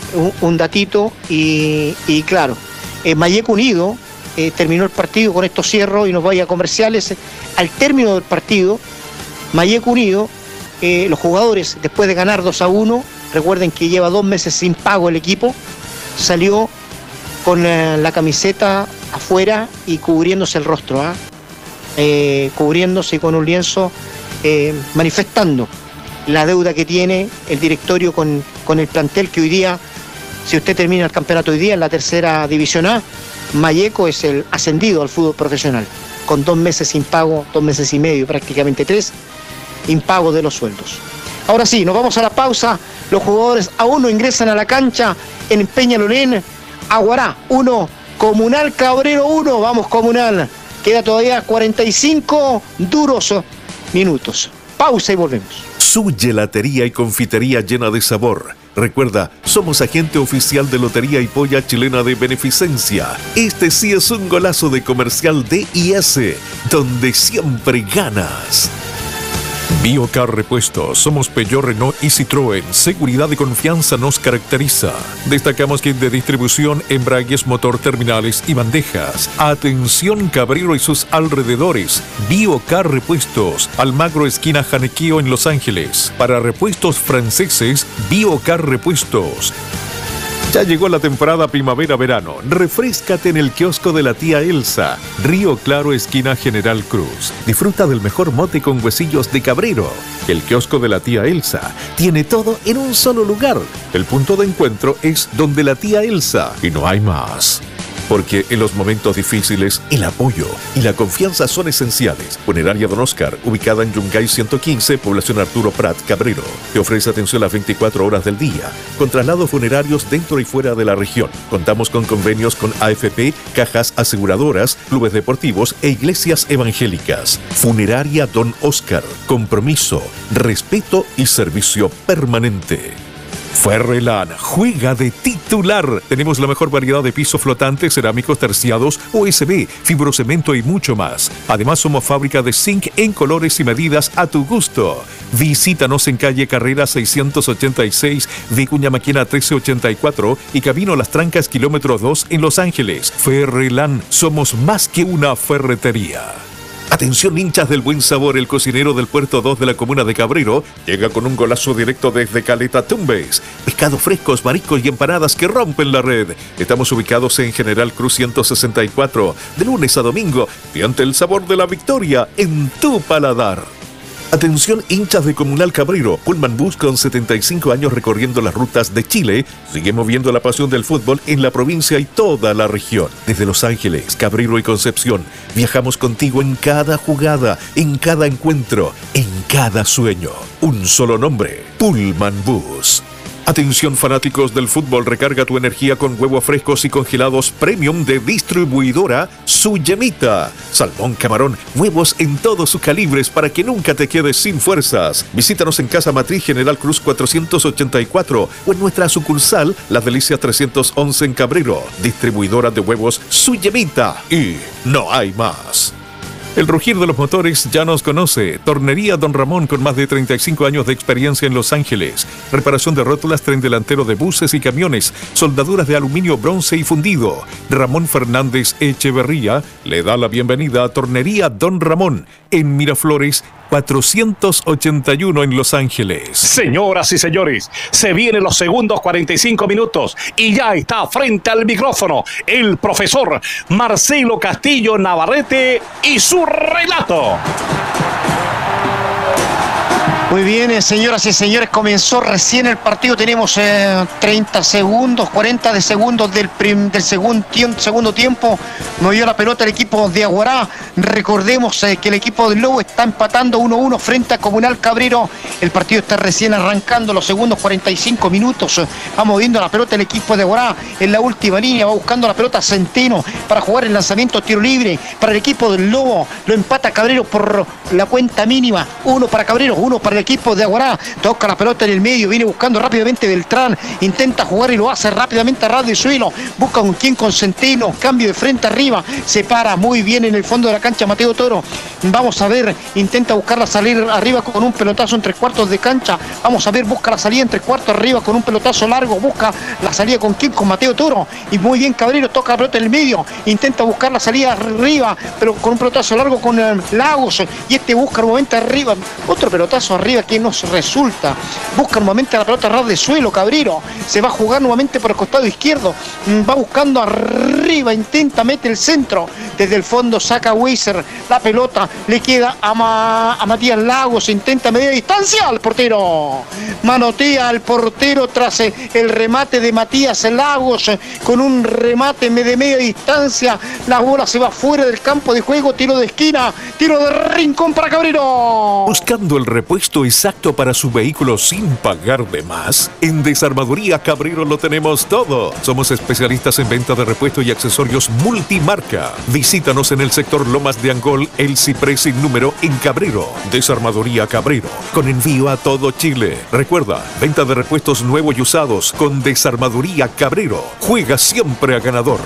un datito y claro, Malleco Unido terminó el partido, con esto cierro y nos voy a comerciales. Al término del partido, Malleco Unido, los jugadores, después de ganar 2-1, recuerden que lleva 2 meses sin pago el equipo, salió con la camiseta afuera y cubriéndose el rostro, cubriéndose con un lienzo, manifestando la deuda que tiene el directorio con el plantel, que hoy día, si usted termina el campeonato hoy día en la tercera división A, Malleco es el ascendido al fútbol profesional, con 2 meses sin pago, 2 meses y medio, prácticamente 3, impago de los sueldos. Ahora sí, nos vamos a la pausa. Los jugadores aún no ingresan a la cancha en Peñalolén. Aguará 1, Comunal Cabrero 1. Vamos, Comunal. Queda todavía 45 duros minutos. Pausa y volvemos. Su gelatería y confitería llena de sabor. Recuerda, somos agente oficial de Lotería y Polla Chilena de Beneficencia. Este sí es un golazo de comercial DIS, donde siempre ganas. Biocar Repuestos, somos Peugeot, Renault y Citroën. Seguridad y confianza nos caracteriza. Destacamos kit de distribución, embragues, motor, terminales y bandejas. Atención Cabrero y sus alrededores. Biocar Repuestos, Almagro esquina Janequeo en Los Ángeles. Para repuestos franceses, Biocar Repuestos. Ya llegó la temporada primavera-verano. Refréscate en el kiosco de la tía Elsa, Río Claro, esquina General Cruz. Disfruta del mejor mote con huesillos de cabrero. El kiosco de la tía Elsa tiene todo en un solo lugar. El punto de encuentro es donde la tía Elsa y no hay más. Porque en los momentos difíciles, el apoyo y la confianza son esenciales. Funeraria Don Oscar, ubicada en Yungay 115, población Arturo Prat, Cabrero. Te ofrece atención las 24 horas del día, con traslados funerarios dentro y fuera de la región. Contamos con convenios con AFP, cajas aseguradoras, clubes deportivos e iglesias evangélicas. Funeraria Don Oscar, compromiso, respeto y servicio permanente. Ferrelan juega de titular. Tenemos la mejor variedad de pisos flotantes, cerámicos terciados, OSB, fibrocemento y mucho más. Además, somos fábrica de zinc en colores y medidas a tu gusto. Visítanos en calle Carrera 686, Vicuña Maquena 1384 y Camino Las Trancas, kilómetro 2 en Los Ángeles. Ferrelan, somos más que una ferretería. Atención hinchas del buen sabor, el cocinero del Puerto 2 de la comuna de Cabrero llega con un golazo directo desde Caleta Tumbes. Pescados frescos, mariscos y empanadas que rompen la red. Estamos ubicados en General Cruz 164, de lunes a domingo, y ante el sabor de la victoria en tu paladar. Atención hinchas de Comunal Cabrero, Pullman Bus con 75 años recorriendo las rutas de Chile, sigue moviendo la pasión del fútbol en la provincia y toda la región. Desde Los Ángeles, Cabrero y Concepción, viajamos contigo en cada jugada, en cada encuentro, en cada sueño. Un solo nombre, Pullman Bus. Atención fanáticos del fútbol, recarga tu energía con huevos frescos y congelados premium de distribuidora Su Yemita. Salmón, camarón, huevos en todos sus calibres para que nunca te quedes sin fuerzas. Visítanos en Casa Matriz General Cruz 484 o en nuestra sucursal Las Delicias 311 en Cabrero. Distribuidora de huevos Su Yemita. Y no hay más. El rugir de los motores ya nos conoce. Tornería Don Ramón, con más de 35 años de experiencia en Los Ángeles. Reparación de rótulas, tren delantero de buses y camiones, soldaduras de aluminio, bronce y fundido. Ramón Fernández Echeverría le da la bienvenida a Tornería Don Ramón en Miraflores 481 en Los Ángeles. Señoras y señores, se vienen los segundos 45 minutos y ya está frente al micrófono el profesor Marcelo Castillo Navarrete y su relato. Muy bien, señoras y señores, comenzó recién el partido. Tenemos 30 segundos, 40 de segundos del segundo tiempo. Movió la pelota el equipo de Aguará. Recordemos que el equipo del Lobo está empatando 1-1 frente a Comunal Cabrero. El partido está recién arrancando, los segundos 45 minutos. Va moviendo la pelota el equipo de Aguará en la última línea. Va buscando la pelota Centeno para jugar el lanzamiento tiro libre para el equipo del Lobo. Lo empata Cabrero por la cuenta mínima. 1 para Cabrero, 1 para equipo de Aguará. Toca la pelota en el medio, viene buscando rápidamente Beltrán, intenta jugar y lo hace rápidamente a ras de suelo, busca con quien, con Centeno, cambio de frente arriba, se para muy bien en el fondo de la cancha Mateo Toro. Vamos a ver, intenta buscarla salir arriba con un pelotazo en 3/4 de cancha. Vamos a ver, busca la salida en 3/4 arriba con un pelotazo largo, busca la salida con quien, con Mateo Toro, y muy bien Cabrero, toca la pelota en el medio, intenta buscar la salida arriba, pero con un pelotazo largo con Lagos, y este busca nuevamente arriba, otro pelotazo arriba que no resulta, busca nuevamente la pelota a ras de suelo. Cabrero se va a jugar nuevamente por el costado izquierdo, va buscando arriba, intenta, mete el centro, desde el fondo saca Weiser, la pelota le queda a Matías Lagos, intenta media distancia al portero, manotea al portero tras el remate de Matías Lagos, con un remate de media distancia, la bola se va fuera del campo de juego, tiro de esquina, tiro de rincón para Cabrero. Buscando el repuesto exacto para su vehículo sin pagar de más, en Desarmadoría Cabrero lo tenemos todo. Somos especialistas en venta de repuestos y accesorios multimarca. Visítanos en el sector Lomas de Angol, El Ciprés sin número en Cabrero. Desarmadoría Cabrero, con envío a todo Chile. Recuerda, venta de repuestos nuevos y usados con Desarmadoría Cabrero. Juega siempre a ganador.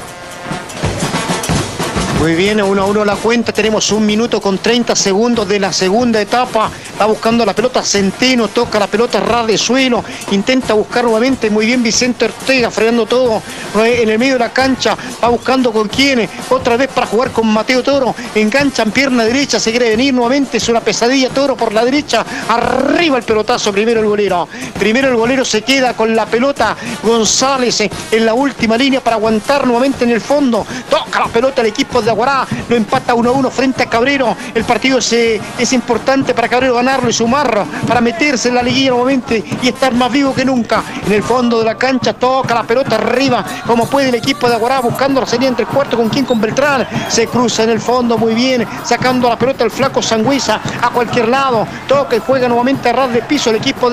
Muy bien, 1-1 la cuenta, tenemos 1 minuto con 30 segundos de la segunda etapa, va buscando la pelota Centeno, toca la pelota ras de suelo, intenta buscar nuevamente, muy bien Vicente Ortega, frenando todo en el medio de la cancha, va buscando con quién, otra vez para jugar con Mateo Toro, engancha en pierna derecha, se quiere venir nuevamente, es una pesadilla Toro por la derecha, arriba el pelotazo, primero el golero se queda con la pelota, González en la última línea para aguantar nuevamente en el fondo, toca la pelota el equipo de Aguará, lo empata 1-1 frente a Cabrero. El partido es importante para Cabrero ganarlo y sumar para meterse en la liguilla nuevamente y estar más vivo que nunca. En el fondo de la cancha toca la pelota arriba como puede el equipo de Aguará, buscando la salida entre cuarto con quien, con Beltrán, se cruza en el fondo muy bien, sacando la pelota el flaco Sangüesa a cualquier lado, toca y juega nuevamente a ras de piso el equipo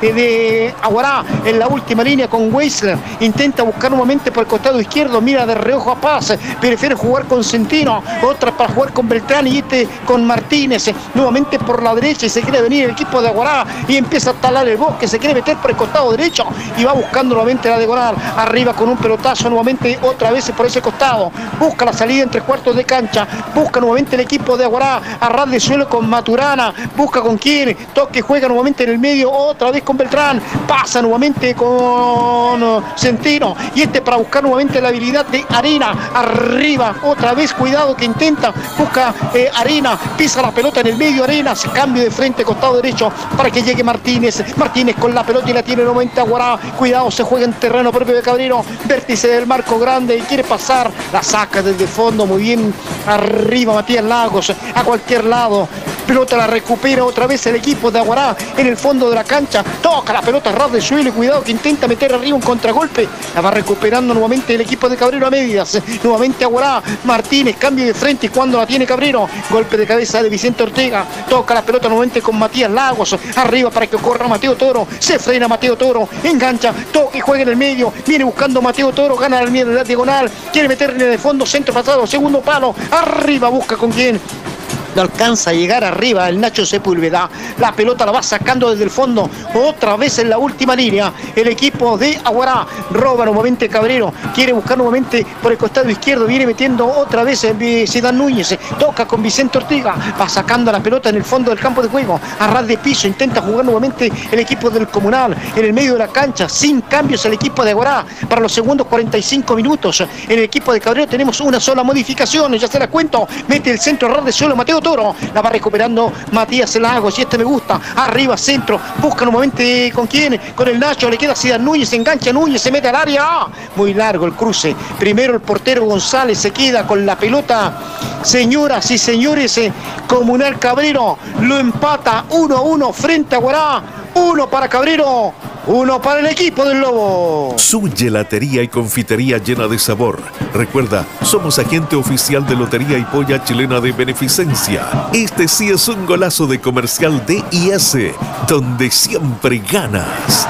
de Aguará en la última línea con Weisler, intenta buscar nuevamente por el costado izquierdo, mira de reojo a Paz, prefiere jugar con Centeno, otra para jugar con Beltrán y con Martínez, nuevamente por la derecha y se quiere venir el equipo de Aguará y empieza a talar el bosque, se quiere meter por el costado derecho y va buscando nuevamente la diagonal, arriba con un pelotazo nuevamente otra vez por ese costado, busca la salida en 3/4 de cancha, busca nuevamente el equipo de Aguará a ras de suelo con Maturana, busca con quién, toque, juega nuevamente en el medio, otra vez con Beltrán, pasa nuevamente con Centeno y para buscar nuevamente la habilidad de Arena, arriba otra vez, cuidado que intenta, busca Arena, pisa la pelota en el medio, Arenas, cambio de frente, costado derecho para que llegue Martínez con la pelota y la tiene nuevamente Aguará, cuidado, se juega en terreno propio de Cabrero, vértice del marco grande y quiere pasar, la saca desde fondo, muy bien, arriba Matías Lagos, a cualquier lado, pelota la recupera otra vez el equipo de Aguará en el fondo de la cancha, toca la pelota ras de suelo y cuidado que intenta meter arriba un contragolpe, la va recuperando nuevamente el equipo de Cabrero a medias, nuevamente Aguará, Martínez, cambio de frente y cuando la tiene Cabrero, golpe de cabeza de Vicente Ortega, toca la pelota nuevamente con Matías Lagos, arriba para que corra Mateo Toro, se frena Mateo Toro, engancha, toca y juega en el medio, viene buscando Mateo Toro, gana la diagonal, quiere meterle de fondo, centro pasado, segundo palo, arriba busca con quién, no alcanza a llegar arriba el Nacho Sepúlveda, la pelota la va sacando desde el fondo, otra vez en la última línea, el equipo de Aguará, roba nuevamente Cabrero, quiere buscar nuevamente por el costado izquierdo, viene metiendo otra vez Zidane Núñez, toca con Vicente Ortega, va sacando la pelota en el fondo del campo de juego, a ras de piso, intenta jugar nuevamente el equipo del Comunal, en el medio de la cancha, sin cambios el equipo de Aguará, para los segundos 45 minutos, en el equipo de Cabrero tenemos una sola modificación, ya se la cuento, mete el centro a ras de suelo Mateo Toro, la va recuperando Matías Lagos y me gusta, arriba centro, busca nuevamente con quién, con el Nacho, le queda Zidane Núñez, engancha Núñez, se mete al área, muy largo el cruce, primero el portero González se queda con la pelota, señoras y señores, Comunal Cabrero lo empata 1-1 frente a Aguará, 1 para Cabrero, 1 para el equipo del Lobo. Su gelatería y confitería llena de sabor. Recuerda, somos agente oficial de Lotería y Polla Chilena de Beneficencia. Este sí es un golazo de comercial DIS, donde siempre ganas.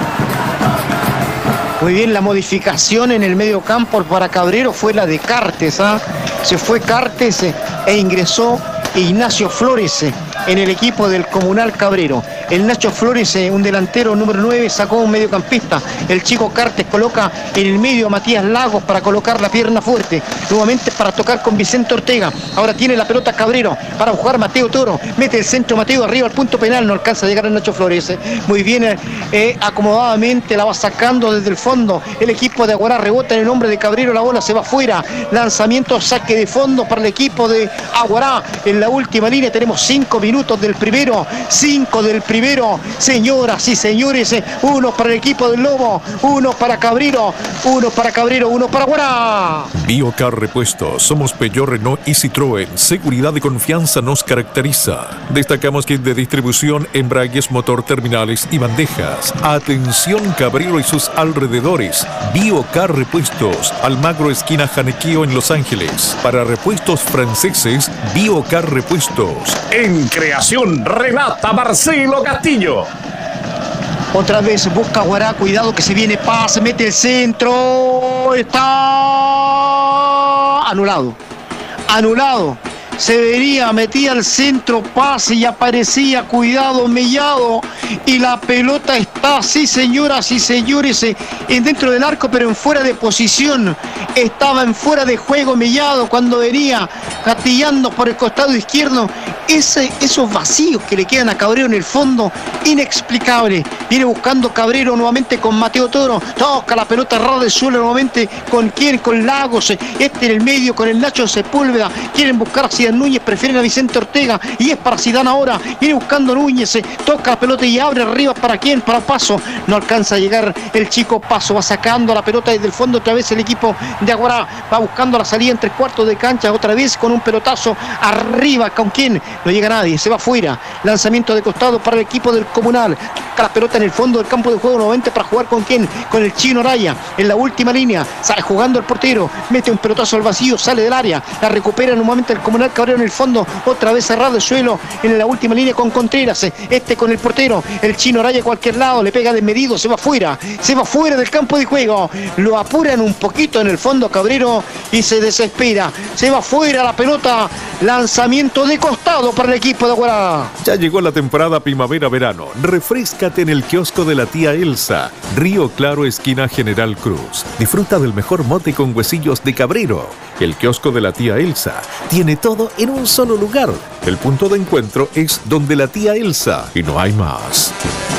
Muy bien, la modificación en el medio campo para Cabrero fue la de Cartes, se fue Cartes e ingresó Ignacio Flores en el equipo del Comunal Cabrero. el Nacho Flores, un delantero número 9, sacó un mediocampista. El chico Cartes coloca en el medio a Matías Lagos para colocar la pierna fuerte. Nuevamente para tocar con Vicente Ortega. Ahora tiene la pelota Cabrero para jugar Mateo Toro. Mete el centro Mateo arriba al punto penal. No alcanza a llegar el Nacho Flores. Muy bien, acomodadamente la va sacando desde el fondo. El equipo de Aguará rebota en el nombre de Cabrero. La bola se va afuera. Lanzamiento, saque de fondo para el equipo de Aguará. En la última línea tenemos 5 minutos del primero. 5 del primero. Señoras y señores, uno para el equipo del Lobo, uno para Cabrero, uno para Aguará. Biocar Repuestos, somos Peugeot, Renault y Citroën. Seguridad y confianza nos caracteriza. Destacamos kit de distribución, embragues, motor, terminales y bandejas. Atención Cabrero y sus alrededores. Biocar Repuestos, Almagro esquina Janequeo en Los Ángeles. Para repuestos franceses, Biocar Repuestos. En creación relata Marcelo Castillo. Otra vez busca Aguará, cuidado que se viene pase, mete el centro, está anulado. Se vería, metía al centro, pase y aparecía, cuidado, Mellado, y la pelota está, sí señoras y señores, dentro del arco, pero en fuera de posición. Estaba en fuera de juego Mellado cuando venía gatillando por el costado izquierdo. Esos vacíos que le quedan a Cabrero en el fondo, inexplicable. Viene buscando Cabrero nuevamente con Mateo Toro, toca la pelota ras del suelo nuevamente. ¿Con quién? Con Lagos, en el medio con el Nacho Sepúlveda. Quieren buscar a Zidane Núñez, prefieren a Vicente Ortega y es para Zidane ahora. Viene buscando Núñez, toca la pelota y abre arriba. ¿Para quién? Para Paso. No alcanza a llegar el chico Paso, va sacando la pelota desde el fondo otra vez el equipo de Aguará. Va buscando la salida en 3/4 de cancha otra vez con un pelotazo arriba. ¿Con quién? No llega nadie, se va afuera. Lanzamiento de costado para el equipo del Comunal. Toca la pelota en el fondo del campo de juego nuevamente para jugar con quién, con el Chino Araya en la última línea. Sale jugando el portero, mete un pelotazo al vacío, sale del área, la recupera nuevamente el Comunal. Cabrero en el fondo, otra vez cerrado el suelo en la última línea con Contreras. Con el portero, el Chino Araya a cualquier lado, le pega desmedido, se va fuera del campo de juego. Lo apuran un poquito en el fondo Cabrero y se desespera. Se va fuera la pelota. Lanzamiento de costado para el equipo de Aguará. Ya llegó la temporada primavera-verano. Refréscate en el kiosco de la tía Elsa. Río Claro, esquina General Cruz. Disfruta del mejor mote con huesillos de Cabrero. El kiosco de la tía Elsa tiene todo en un solo lugar. El punto de encuentro es donde la tía Elsa y no hay más.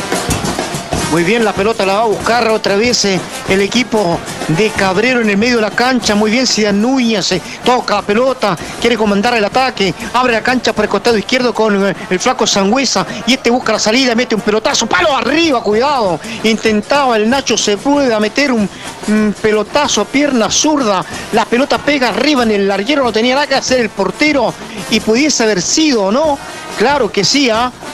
Muy bien, la pelota la va a buscar otra vez el equipo de Cabrero en el medio de la cancha. Muy bien, Zidane Núñez toca la pelota, quiere comandar el ataque, abre la cancha por el costado izquierdo con el flaco Sangüesa y busca la salida, mete un pelotazo, palo arriba, cuidado. Intentaba el Nacho Sepúlveda meter un pelotazo a pierna zurda, la pelota pega arriba en el larguero, no tenía nada que hacer el portero y pudiese haber sido, ¿no? Claro que sí,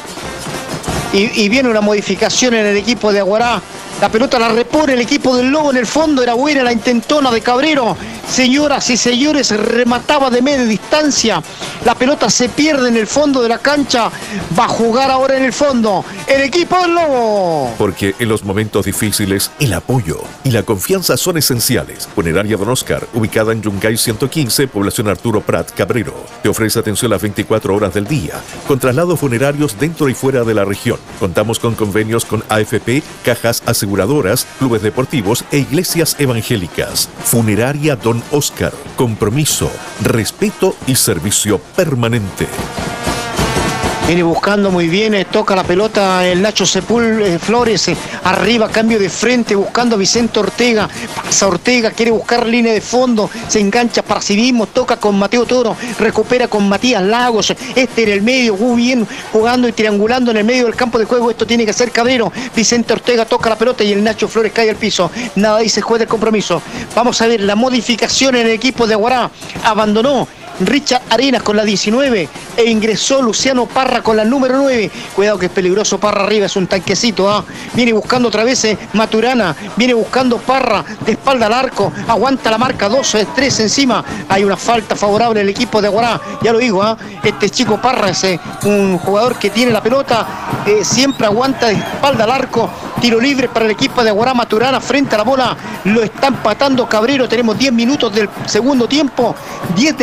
Y viene una modificación en el equipo de Aguará. La pelota la repone el equipo del Lobo en el fondo. Era buena la intentona de Cabrero. Señoras y señores, remataba de media distancia. La pelota se pierde en el fondo de la cancha. Va a jugar ahora en el fondo el equipo del Lobo. Porque en los momentos difíciles, el apoyo y la confianza son esenciales. Funeraria Don Oscar, ubicada en Yungay 115, población Arturo Prat, Cabrero. Te ofrece atención las 24 horas del día, con traslados funerarios dentro y fuera de la región. Contamos con convenios con AFP, cajas aseguradoras, clubes deportivos e iglesias evangélicas. Funeraria Don Oscar. Compromiso, respeto y servicio permanente. Viene buscando muy bien, toca la pelota el Nacho Flores, arriba, cambio de frente, buscando a Vicente Ortega, pasa Ortega, quiere buscar línea de fondo, se engancha para sí mismo, toca con Mateo Toro, recupera con Matías Lagos, en el medio, muy bien, jugando y triangulando en el medio del campo de juego, esto tiene que hacer Cabrero. Vicente Ortega toca la pelota y el Nacho Flores cae al piso, nada ahí se juega el compromiso. Vamos a ver la modificación en el equipo de Aguará, abandonó Richard Arenas con la 19 e ingresó Luciano Parra con la número 9. Cuidado que es peligroso Parra arriba, es un tanquecito. Viene buscando otra vez Maturana, viene buscando Parra de espalda al arco, aguanta la marca 2-3 encima. Hay una falta favorable al equipo de Aguará, ya lo digo, este chico Parra es un jugador que tiene la pelota, siempre aguanta de espalda al arco. Tiro libre para el equipo de Aguará. Maturana frente a la bola, lo está empatando Cabrero. Tenemos 10 minutos del segundo tiempo, 10 del segundo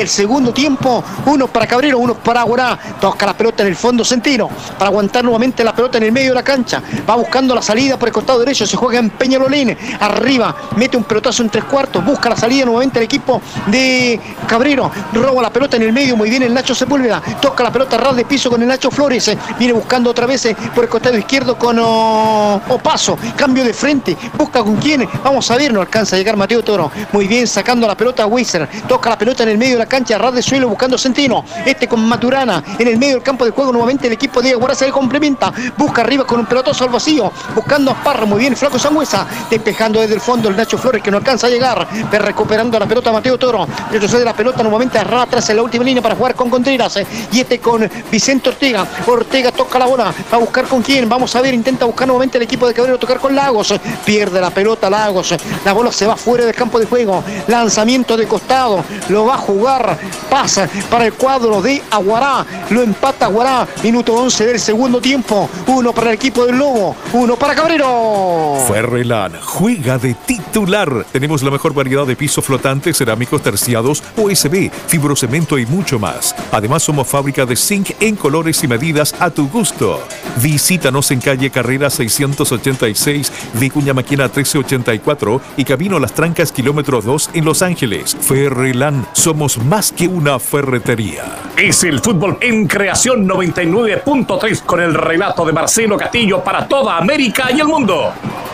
segundo tiempo. Uno para Cabrero, uno para Aguará. Toca la pelota en el fondo Centeno para aguantar nuevamente la pelota en el medio de la cancha. Va buscando la salida por el costado derecho. Se juega en Peñalolén. Arriba, mete un pelotazo en 3/4. Busca la salida nuevamente el equipo de Cabrero. Roba la pelota en el medio. Muy bien el Nacho Sepúlveda. Toca la pelota a ras de piso con el Nacho Flores. Viene buscando otra vez por el costado izquierdo con Opaso. Cambio de frente. Busca con quién. Vamos a ver. No alcanza a llegar Mateo Toro. Muy bien sacando la pelota a Weiser. Toca la pelota en el medio de la cancha. A ras de suelo buscando Centeno. Con Maturana. En el medio del campo de juego nuevamente el equipo de Aguará se le complementa. Busca arriba con un pelotazo al vacío. Buscando a Parra. Muy bien Flaco Sangüesa. Despejando desde el fondo el Nacho Flores que no alcanza a llegar. Pero recuperando la pelota Mateo Toro. Retrocede la pelota nuevamente a atrás en la última línea para jugar con Contreras. Y con Vicente Ortega. Ortega toca la bola. Va a buscar con quién. Vamos a ver. Intenta buscar nuevamente el equipo de Cabrero. Tocar con Lagos. Pierde la pelota Lagos. La bola se va fuera del campo de juego. Lanzamiento de costado. Lo va a jugar. Pasa para el cuadro de Aguará. Lo empata Aguará. Minuto 11 del segundo tiempo. Uno para el equipo del Lobo. Uno para Cabrero. Ferrelan juega de titular. Tenemos la mejor variedad de pisos flotantes, cerámicos terciados, OSB, fibrocemento y mucho más. Además somos fábrica de zinc en colores y medidas a tu gusto. Visítanos en calle Carrera 686, Vicuña Maquina 1384 y Camino Las Trancas kilómetro 2 en Los Ángeles. Ferrelan, somos más que una ferretería. Es el fútbol en Creación 99.3 con el relato de Marcelo Castillo para toda América y el mundo.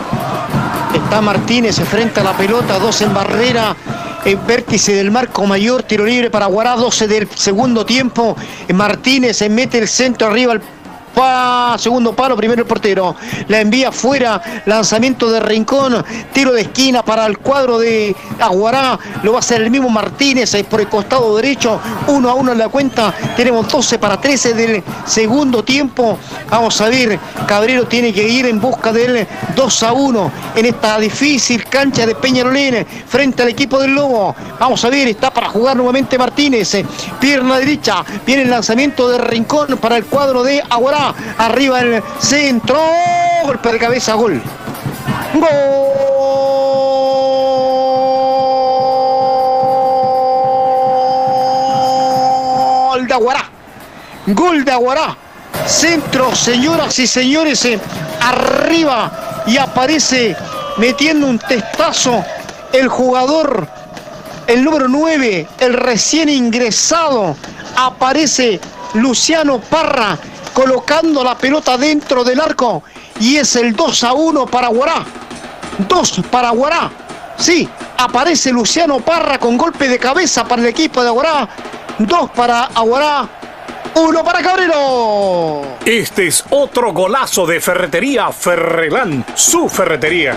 Está Martínez frente a la pelota, 2 en barrera, en vértice del marco mayor, tiro libre para Aguará, 12 del segundo tiempo. Martínez mete el centro arriba al segundo palo, primero el portero, la envía fuera, lanzamiento de Rincón, tiro de esquina para el cuadro de Aguará, lo va a hacer el mismo Martínez por el costado derecho, 1-1 en la cuenta, tenemos 12 para 13 del segundo tiempo. Vamos a ver, Cabrero tiene que ir en busca del 2-1 en esta difícil cancha de Peñalolén frente al equipo del Lobo. Vamos a ver, está para jugar nuevamente Martínez, pierna derecha, viene el lanzamiento de Rincón para el cuadro de Aguará. Arriba el centro, golpe de cabeza, gol. Gol de Aguará. Gol de Aguará. Centro, señoras y señores, arriba y aparece metiendo un testazo el jugador, el número 9, el recién ingresado. Aparece Luciano Parra colocando la pelota dentro del arco y es el 2-1 para Aguará. 2 para Aguará. Sí, aparece Luciano Parra con golpe de cabeza para el equipo de Aguará. 2 para Aguará, 1 para Cabrero. Este es otro golazo de Ferretería Ferrelan, su ferretería.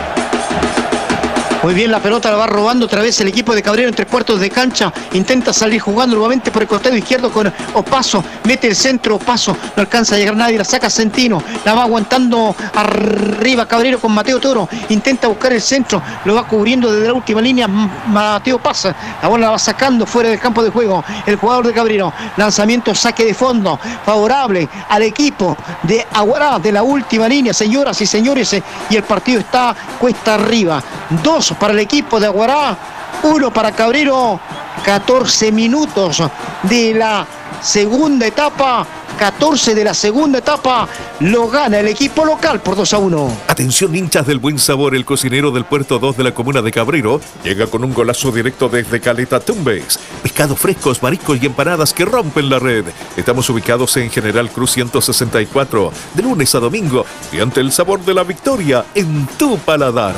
Muy bien, la pelota la va robando otra vez el equipo de Cabrero en 3/4 de cancha. Intenta salir jugando nuevamente por el costado izquierdo con Opaso. Mete el centro, Opaso. No alcanza a llegar nadie, la saca Centeno. La va aguantando arriba Cabrero con Mateo Toro. Intenta buscar el centro, lo va cubriendo desde la última línea. Mateo pasa, la bola la va sacando fuera del campo de juego el jugador de Cabrero. Lanzamiento, saque de fondo, favorable al equipo de Aguará de la última línea, señoras y señores. Y el partido está cuesta arriba. 2 para el equipo de Aguará, 1 para Cabrero. 14 minutos de la segunda etapa, 14 de la segunda etapa, lo gana el equipo local por 2-1. Atención hinchas del buen sabor, el cocinero del Puerto 2 de la comuna de Cabrero llega con un golazo directo desde Caleta Tumbes. Pescados frescos, mariscos y empanadas que rompen la red. Estamos ubicados en General Cruz 164, de lunes a domingo, y ante el sabor de la victoria en tu paladar.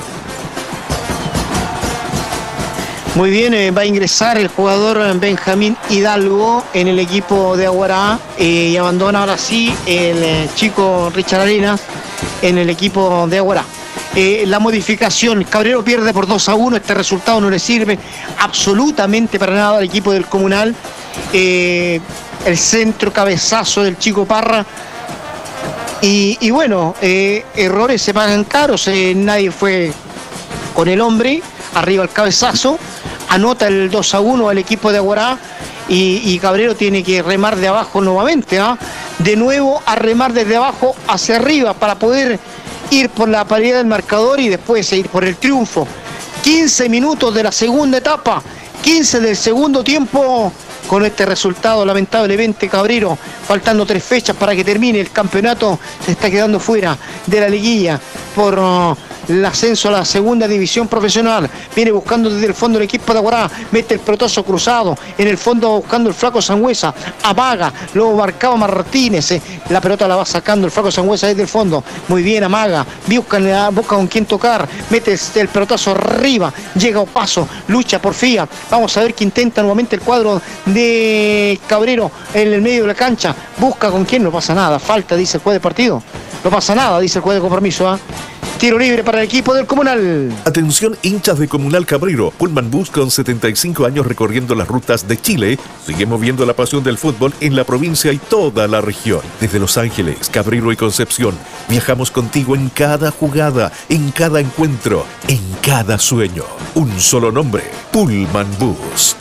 Muy bien, va a ingresar el jugador Benjamín Hidalgo en el equipo de Aguará y abandona ahora sí el chico Richard Arenas en el equipo de Aguará. La modificación, Cabrero pierde por 2-1, este resultado no le sirve absolutamente para nada al equipo del Comunal. El centro, cabezazo del chico Parra. Y bueno, errores se pagan caros, nadie fue con el hombre, arriba el cabezazo. Anota el 2-1 al equipo de Aguará y Cabrero tiene que remar de abajo nuevamente, de nuevo a remar desde abajo hacia arriba para poder ir por la paridad del marcador y después ir por el triunfo. 15 minutos de la segunda etapa, 15 del segundo tiempo con este resultado lamentablemente. Cabrero, faltando 3 fechas para que termine el campeonato, se está quedando fuera de la liguilla por el ascenso a la segunda división profesional. Viene buscando desde el fondo el equipo de Aguará, mete el pelotazo cruzado, en el fondo buscando el flaco Sangüesa, amaga, lo marcaba Martínez, la pelota la va sacando el flaco Sangüesa desde el fondo, muy bien, amaga, busca con quién tocar, mete el pelotazo arriba, llega a paso, lucha porfía, vamos a ver que intenta nuevamente el cuadro de Cabrero en el medio de la cancha, busca con quién, no pasa nada, falta, dice el juez de partido, no pasa nada, dice el juez de compromiso, ¿eh? Tiro libre para el equipo del Comunal. Atención, hinchas de Comunal Cabrero. Pullman Bus, con 75 años recorriendo las rutas de Chile, sigue moviendo la pasión del fútbol en la provincia y toda la región. Desde Los Ángeles, Cabrero y Concepción, viajamos contigo en cada jugada, en cada encuentro, en cada sueño. Un solo nombre, Pullman Bus.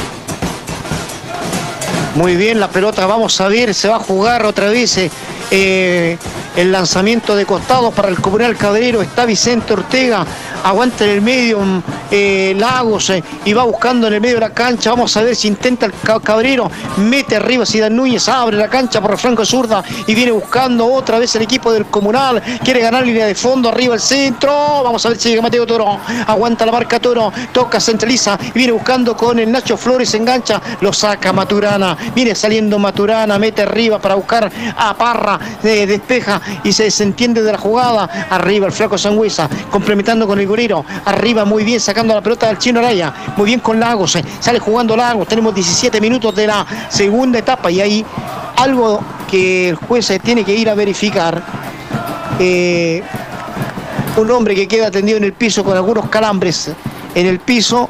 Muy bien, la pelota, vamos a ver, se va a jugar otra vez el lanzamiento de costados para el Comunal Cabrero. Está Vicente Ortega, aguanta en el medio Lagos y va buscando en el medio de la cancha. Vamos a ver si intenta el Cabrero, mete arriba Zidane Núñez, abre la cancha por el flanco zurda y viene buscando otra vez el equipo del Comunal. Quiere ganar línea de fondo, arriba el centro. Vamos a ver si llega Mateo Toro, aguanta la marca Toro, toca, centraliza y viene buscando con el Nacho Flores, engancha, lo saca Maturana, viene saliendo Maturana, mete arriba para buscar a Parra, despeja y se desentiende de la jugada. Arriba el flaco Sangüesa, complementando con el Gorero, arriba muy bien, sacando la pelota del Chino Araya, muy bien con Lagos, sale jugando Lagos. Tenemos 17 minutos de la segunda etapa y hay algo que el juez tiene que ir a verificar. Un hombre que queda tendido en el piso con algunos calambres en el piso,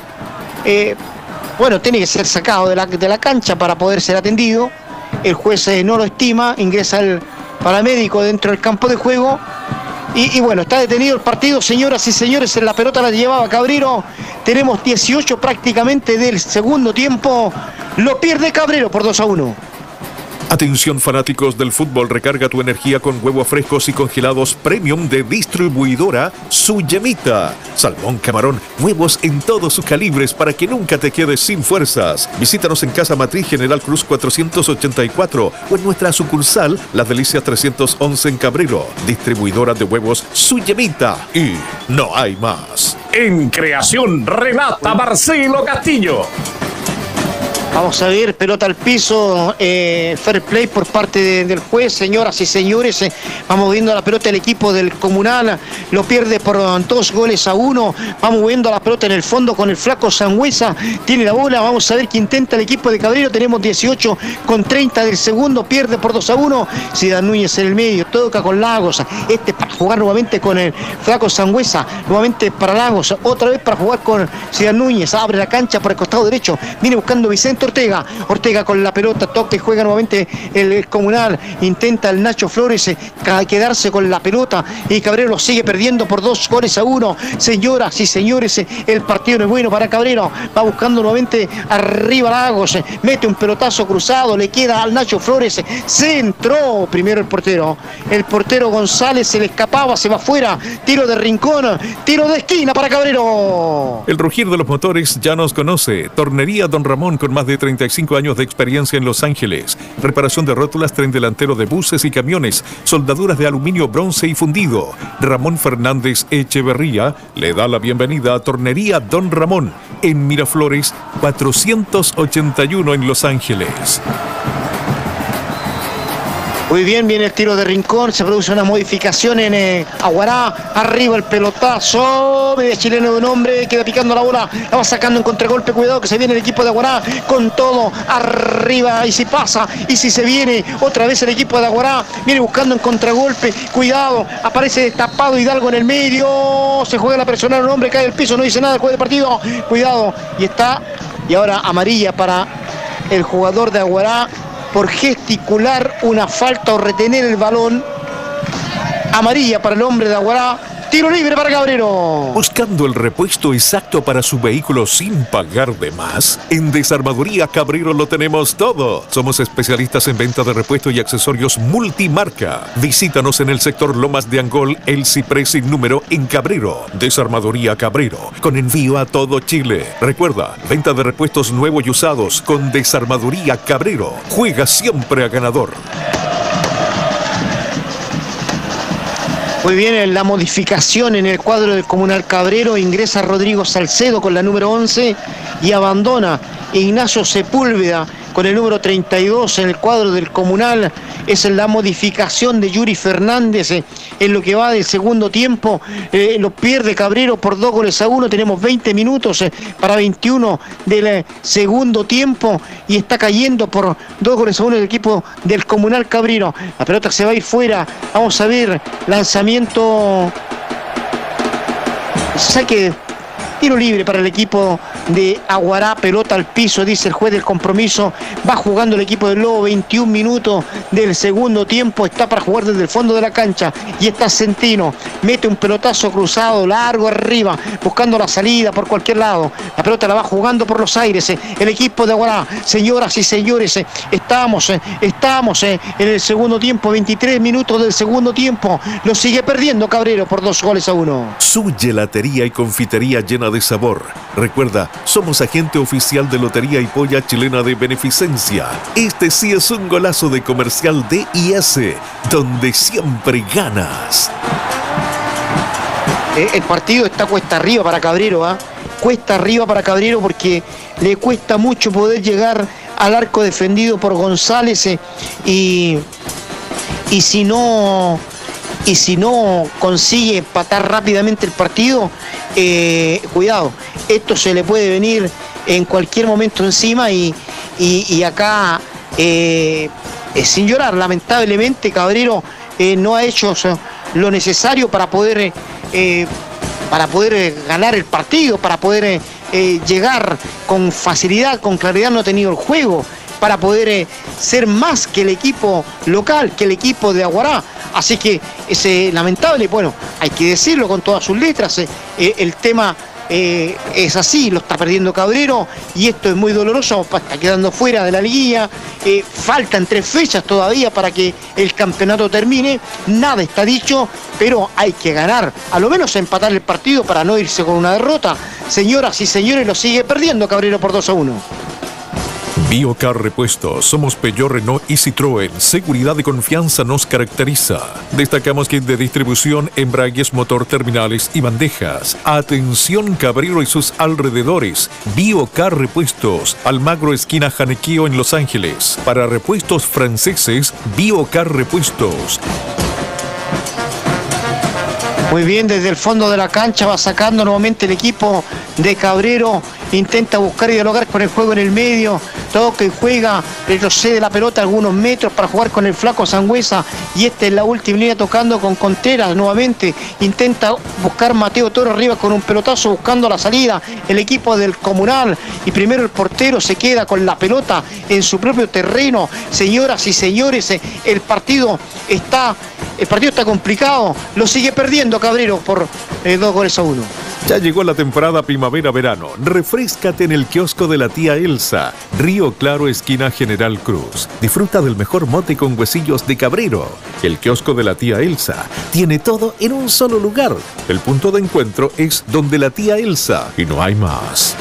bueno, tiene que ser sacado de la cancha para poder ser atendido. El juez no lo estima, ingresa el paramédico dentro del campo de juego y bueno, está detenido el partido, señoras y señores. En la pelota la llevaba Cabrero. Tenemos 18 prácticamente del segundo tiempo, lo pierde Cabrero por 2-1. Atención, fanáticos del fútbol, recarga tu energía con huevos frescos y congelados premium de distribuidora Su Yemita. Salmón, camarón, huevos en todos sus calibres para que nunca te quedes sin fuerzas. Visítanos en Casa Matriz General Cruz 484 o en nuestra sucursal Las Delicias 311 en Cabrero. Distribuidora de huevos Su Yemita. Y no hay más. En creación relata Marcelo Castillo. Vamos a ver, pelota al piso, fair play por parte del juez, señoras y señores. Vamos viendo la pelota del equipo del Comunal, lo pierde por 2-1. Vamos viendo la pelota en el fondo con el flaco Sangüesa, tiene la bola. Vamos a ver qué intenta el equipo de Cabrero. Tenemos 18 con 30 del segundo, pierde por 2-1. Zidane Núñez en el medio, toca con Lagos. Para jugar nuevamente con el flaco Sangüesa, nuevamente para Lagos, otra vez para jugar con Zidane Núñez. Abre la cancha por el costado derecho, viene buscando Vicente Ortega con la pelota, toca y juega nuevamente el Comunal, intenta el Nacho Flores quedarse con la pelota y Cabrero lo sigue perdiendo por 2-1. Señoras y señores, el partido no es bueno para Cabrero, va buscando nuevamente arriba Lagos, mete un pelotazo cruzado, le queda al Nacho Flores, centró primero el portero González, se le escapaba, se va afuera, tiro de rincón, tiro de esquina para Cabrero. El rugir de los motores ya nos conoce. Tornería Don Ramón, con más de 35 años de experiencia en Los Ángeles. Reparación de rótulas, tren delantero de buses y camiones, soldaduras de aluminio, bronce y fundido. Ramón Fernández Echeverría le da la bienvenida a Tornería Don Ramón en Miraflores 481 en Los Ángeles. Muy bien, viene el tiro de rincón, se produce una modificación en Aguará, arriba el pelotazo, media chilena de un hombre, queda picando la bola, la va sacando en contragolpe, cuidado que se viene el equipo de Aguará con todo, arriba, y si pasa, y si se viene, otra vez el equipo de Aguará, viene buscando en contragolpe, cuidado, aparece destapado Hidalgo en el medio, se juega la personal, un hombre cae al piso, no dice nada el juez de partido, cuidado, y ahora amarilla para el jugador de Aguará, por gesticular una falta o retener el balón. Amarilla para el hombre de Aguará Tiro libre para Cabrero. ¿Buscando el repuesto exacto para su vehículo sin pagar de más? En Desarmadoría Cabrero lo tenemos todo. Somos especialistas en venta de repuestos y accesorios multimarca. Visítanos en el sector Lomas de Angol, El Ciprés sin número en Cabrero. Desarmadoría Cabrero, con envío a todo Chile. Recuerda, venta de repuestos nuevos y usados con Desarmadoría Cabrero. Juega siempre a ganador. Muy bien, la modificación en el cuadro del Comunal Cabrero. Ingresa Rodrigo Salcedo con la número 11 y abandona Ignacio Sepúlveda con el número 32 en el cuadro del Comunal. Es la modificación de Yuri Fernández en lo que va del segundo tiempo. Lo pierde Cabrero por 2-1. Tenemos 20 minutos para 21 del segundo tiempo y está cayendo por 2-1 el equipo del Comunal Cabrero. La pelota se va a ir fuera. Vamos a ver, lanzamiento, saque, tiro libre para el equipo de Aguará, pelota al piso, dice el juez del compromiso. Va jugando el equipo del Lobo, 21 minutos del segundo tiempo, está para jugar desde el fondo de la cancha y está Centino, mete un pelotazo cruzado, largo arriba, buscando la salida por cualquier lado. La pelota la va jugando por los aires el equipo de Aguará. Señoras y señores, estamos en el segundo tiempo, 23 minutos del segundo tiempo. Lo sigue perdiendo Cabrero por 2-1. Su gelatería y confitería llena de sabor. Recuerda, somos agente oficial de Lotería y Polla Chilena de Beneficencia. Este sí es un golazo de comercial DIS, donde siempre ganas. El partido está cuesta arriba para Cabrero, cuesta arriba para Cabrero porque le cuesta mucho poder llegar al arco defendido por González y si no consigue empatar rápidamente el partido, cuidado, esto se le puede venir en cualquier momento encima y acá, sin llorar, lamentablemente Cabrero no ha hecho lo necesario para poder ganar el partido, para poder llegar con facilidad, con claridad. No ha tenido el juego para poder ser más que el equipo local, que el equipo de Aguará. Así que es lamentable, bueno, hay que decirlo con todas sus letras, el tema es así, lo está perdiendo Cabrero y esto es muy doloroso, está quedando fuera de la liguilla. Faltan 3 fechas todavía para que el campeonato termine, nada está dicho, pero hay que ganar, a lo menos empatar el partido para no irse con una derrota. Señoras y señores, lo sigue perdiendo Cabrero por 2-1. Biocar Repuestos, somos Peugeot, Renault y Citroën. Seguridad y confianza nos caracteriza. Destacamos kit de distribución, embragues, motor, terminales y bandejas. Atención Cabrero y sus alrededores. Biocar Repuestos, Almagro esquina Janequeo en Los Ángeles. Para repuestos franceses, Biocar Repuestos. Muy bien, desde el fondo de la cancha va sacando nuevamente el equipo de Cabrero. Intenta buscar y dialogar con el juego en el medio. Toca y juega, retrocede la pelota algunos metros para jugar con el flaco Sangüesa. Y esta es la última línea tocando con Contreras nuevamente. Intenta buscar Mateo Toro arriba con un pelotazo buscando la salida. El equipo del Comunal. Y primero el portero se queda con la pelota en su propio terreno. Señoras y señores, el partido está complicado. Lo sigue perdiendo Cabrero por 2-1. Ya llegó la temporada primavera-verano. Refréscate en el kiosco de la tía Elsa. Río Claro, esquina General Cruz. Disfruta del mejor mote con huesillos de Cabrero. El kiosco de la tía Elsa tiene todo en un solo lugar. El punto de encuentro es donde la tía Elsa y no hay más.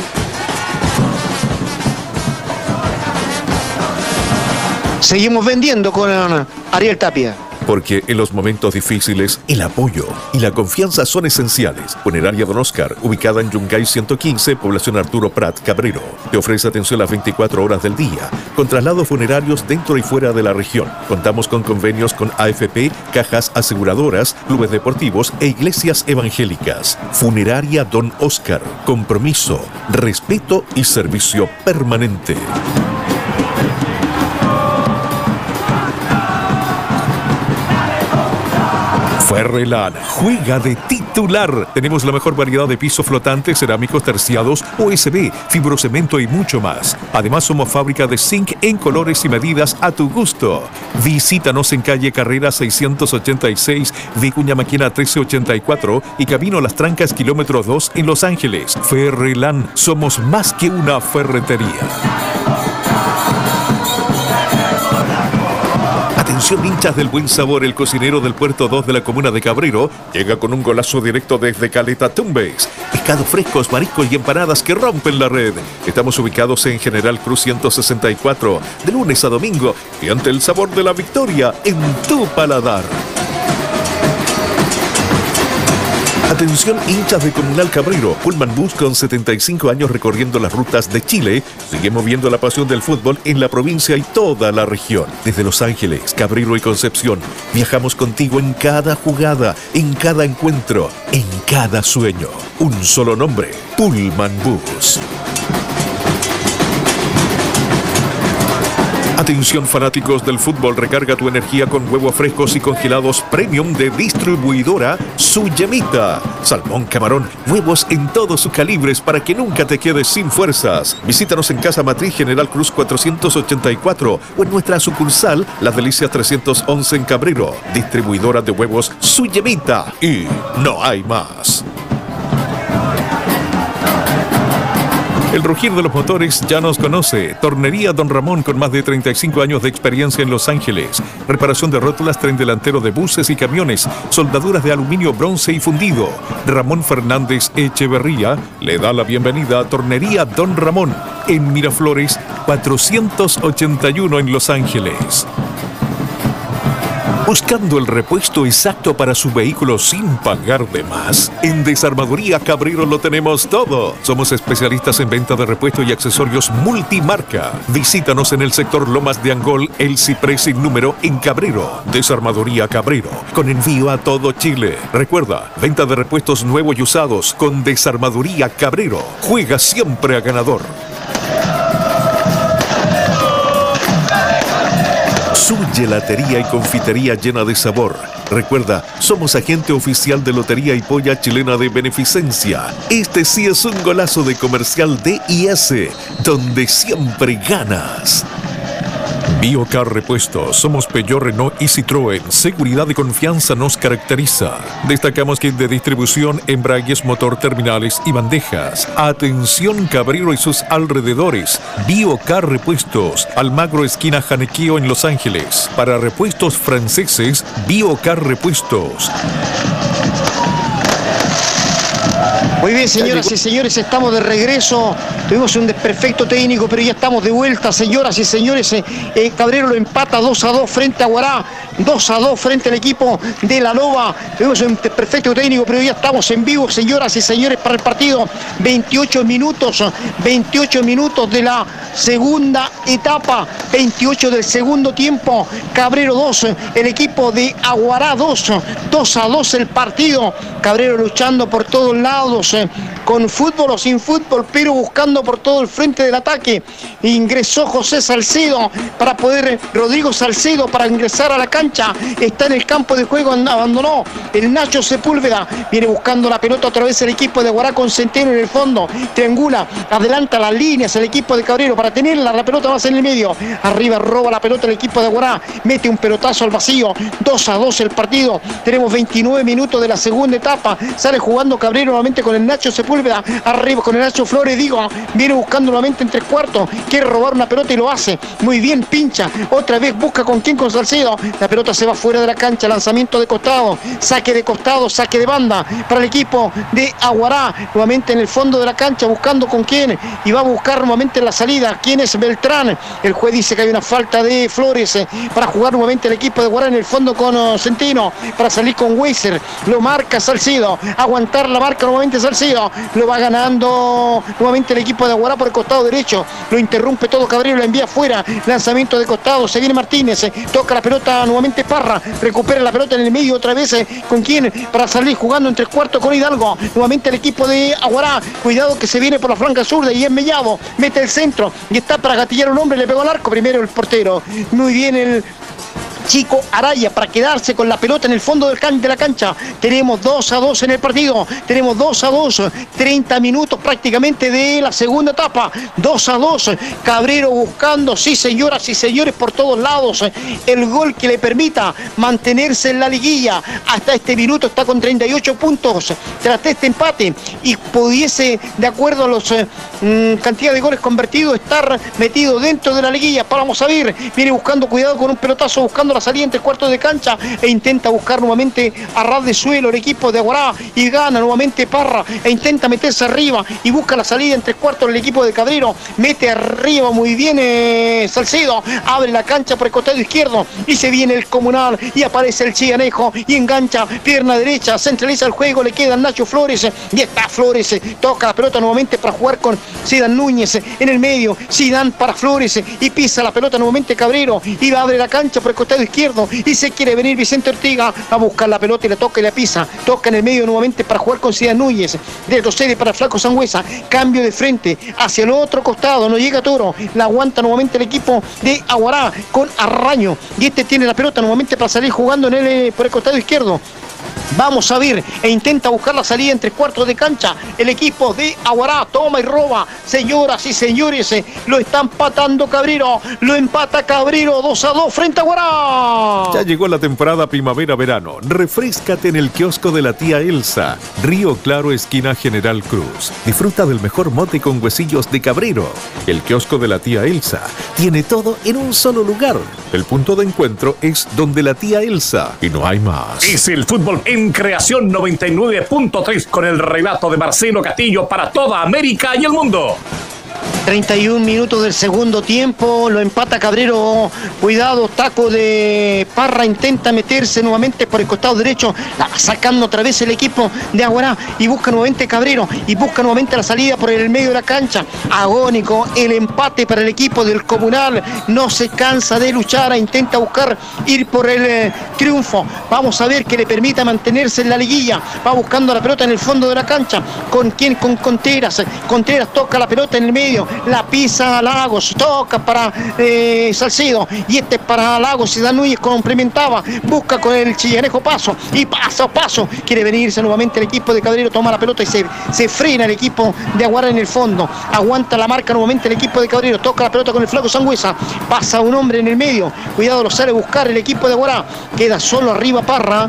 Seguimos vendiendo con Ariel Tapia. Porque en los momentos difíciles, el apoyo y la confianza son esenciales. Funeraria Don Oscar, ubicada en Yungay 115, población Arturo Prat, Cabrero. Te ofrece atención las 24 horas del día, con traslados funerarios dentro y fuera de la región. Contamos con convenios con AFP, cajas aseguradoras, clubes deportivos e iglesias evangélicas. Funeraria Don Oscar, compromiso, respeto y servicio permanente. Ferrelan juega de titular. Tenemos la mejor variedad de pisos flotantes, cerámicos terciados, OSB, fibrocemento y mucho más. Además, somos fábrica de zinc en colores y medidas a tu gusto. Visítanos en calle Carrera 686, Vicuña Maquena 1384 y Camino Las Trancas, kilómetro 2 en Los Ángeles. Ferrelan, somos más que una ferretería. Atención, hinchas del buen sabor, el cocinero del Puerto 2 de la comuna de Cabrero llega con un golazo directo desde Caleta Tumbes. Pescados frescos, mariscos y empanadas que rompen la red. Estamos ubicados en General Cruz 164, de lunes a domingo, y ante el sabor de la victoria en tu paladar. Atención, hinchas de Comunal Cabrero. Pullman Bus, con 75 años recorriendo las rutas de Chile, sigue moviendo la pasión del fútbol en la provincia y toda la región. Desde Los Ángeles, Cabrero y Concepción, viajamos contigo en cada jugada, en cada encuentro, en cada sueño. Un solo nombre: Pullman Bus. Atención, fanáticos del fútbol, recarga tu energía con huevos frescos y congelados premium de distribuidora Su Yemita. Salmón, camarón, huevos en todos sus calibres para que nunca te quedes sin fuerzas. Visítanos en Casa Matriz General Cruz 484 o en nuestra sucursal Las Delicias 311 en Cabrero. Distribuidora de huevos Su Yemita. Y no hay más. El rugir de los motores ya nos conoce. Tornería Don Ramón, con más de 35 años de experiencia en Los Ángeles. Reparación de rótulas, tren delantero de buses y camiones, soldaduras de aluminio, bronce y fundido. Ramón Fernández Echeverría le da la bienvenida a Tornería Don Ramón en Miraflores 481 en Los Ángeles. ¿Buscando el repuesto exacto para su vehículo sin pagar de más? En Desarmadoría Cabrero lo tenemos todo. Somos especialistas en venta de repuestos y accesorios multimarca. Visítanos en el sector Lomas de Angol, El Ciprés sin número en Cabrero. Desarmadoría Cabrero, con envío a todo Chile. Recuerda, venta de repuestos nuevos y usados con Desarmadoría Cabrero. Juega siempre a ganador. Su gelatería y confitería llena de sabor. Recuerda, somos agente oficial de Lotería y Polla Chilena de Beneficencia. Este sí es un golazo de comercial DIS, donde siempre ganas. Biocar Repuestos. Somos Peugeot, Renault y Citroën. Seguridad y confianza nos caracteriza. Destacamos kit de distribución, embragues, motor, terminales y bandejas. Atención, Cabrero y sus alrededores. Biocar Repuestos. Almagro, esquina Janequeo en Los Ángeles. Para repuestos franceses, Biocar Repuestos. Muy bien, señoras y señores, estamos de regreso. Tuvimos un desperfecto técnico, pero ya estamos de vuelta, señoras y señores. Cabrero lo empata 2-2 frente a Guará, 2-2 frente al equipo de La Loba. Tuvimos un desperfecto técnico, pero ya estamos en vivo, señoras y señores, para el partido. 28 minutos de la segunda etapa, 28 del segundo tiempo. Cabrero 2, el equipo de Aguará 2, 2-2 el partido. Cabrero luchando por todos lados, con fútbol o sin fútbol, pero buscando por todo el frente del ataque. Ingresó José Salcedo para poder, Rodrigo Salcedo, para ingresar a la cancha. Está en el campo de juego, abandonó el Nacho Sepúlveda. Viene buscando la pelota otra vez el equipo de Guará, con Centeno en el fondo. Triangula, adelanta las líneas el equipo de Cabrero para tenerla, la pelota más en el medio. Arriba roba la pelota el equipo de Guará, mete un pelotazo al vacío. 2-2 el partido. Tenemos 29 minutos de la segunda etapa. Sale jugando Cabrero nuevamente con el Nacho Sepúlveda, arriba con el Nacho Flores, viene buscando nuevamente en tres cuartos, quiere robar una pelota y lo hace muy bien, pincha, otra vez busca con quién, con Salcedo, la pelota se va fuera de la cancha, lanzamiento de costado, saque de banda para el equipo de Aguará, nuevamente en el fondo de la cancha, buscando con quién, y va a buscar nuevamente la salida, quién es Beltrán. El juez dice que hay una falta de Flores para jugar nuevamente el equipo de Aguará en el fondo con Centeno, para salir con Weiser, lo marca Salcedo, aguantar la marca nuevamente Salcedo, lo va ganando nuevamente el equipo de Aguará por el costado derecho, lo interrumpe todo Cabrero, la envía afuera, lanzamiento de costado, se viene Martínez, toca la pelota nuevamente Parra, recupera la pelota en el medio otra vez, con quién, para salir jugando en tres cuartos con Hidalgo, nuevamente el equipo de Aguará, cuidado que se viene por la flanca zurda y es Mellado, mete el centro y está para gatillar un hombre, le pegó al arco, primero el portero, muy bien Chico Araya para quedarse con la pelota en el fondo de la cancha. Tenemos 2-2 en el partido. Tenemos 2-2, 30 minutos prácticamente de la segunda etapa. 2-2. Cabrero buscando, sí señoras y señores, por todos lados el gol que le permita mantenerse en la liguilla. Hasta este minuto está con 38 puntos tras este empate y pudiese, de acuerdo a los cantidad de goles convertidos, estar metido dentro de la liguilla. Vamos a ver, viene buscando, cuidado con un pelotazo, buscando la salida entre cuartos de cancha e intenta buscar nuevamente a ras de suelo el equipo de Aguará y gana nuevamente Parra e intenta meterse arriba y busca la salida entre cuartos el equipo de Cabrero, mete arriba muy bien Salcedo, abre la cancha por el costado izquierdo y se viene el Comunal y aparece el Chiganejo y engancha, pierna derecha, centraliza el juego, le queda Nacho Flores y está Flores, toca la pelota nuevamente para jugar con Zidane Núñez en el medio, Zidane para Flores y pisa la pelota nuevamente Cabrero y abre la cancha por el costado izquierdo y se quiere venir Vicente Ortega a buscar la pelota y la toca y la pisa, toca en el medio nuevamente para jugar con Zidane Núñez, retrocede para Flaco Sangüesa, cambio de frente hacia el otro costado, no llega Toro, la aguanta nuevamente el equipo de Aguará con Arraño y este tiene la pelota nuevamente para salir jugando por el costado izquierdo. Vamos a ver, e intenta buscar la salida entre cuartos de cancha. El equipo de Aguará toma y roba. Señoras y señores, lo está empatando Cabrero. Lo empata Cabrero 2-2 frente a Aguará. Ya llegó la temporada primavera-verano. Refréscate en el kiosco de la tía Elsa. Río Claro, esquina General Cruz. Disfruta del mejor mote con huesillos de Cabrero. El kiosco de la tía Elsa tiene todo en un solo lugar. El punto de encuentro es donde la tía Elsa y no hay más. Es el fútbol en Creación 99.3 con el relato de Marcelo Castillo para toda América y el mundo. 31 minutos del segundo tiempo, lo empata Cabrero, cuidado, taco de Parra, intenta meterse nuevamente por el costado derecho, sacando otra vez el equipo de Aguará y busca nuevamente Cabrero y busca nuevamente la salida por el medio de la cancha, agónico el empate para el equipo del Comunal, no se cansa de luchar, intenta buscar ir por el triunfo, vamos a ver que le permita mantenerse en la liguilla, va buscando la pelota en el fondo de la cancha, ¿con quién? Con Contreras, Contreras toca la pelota en el medio, la pisa Lagos, toca para Salcedo y este para Lagos, Zidane Núñez complementaba, busca con el Chillanejo paso y paso, quiere venirse nuevamente el equipo de Cabrero, toma la pelota y se frena el equipo de Aguará en el fondo, aguanta la marca nuevamente el equipo de Cabrero, toca la pelota con el Flaco Sangüesa, pasa un hombre en el medio, cuidado, lo sale a buscar el equipo de Aguará, queda solo arriba Parra,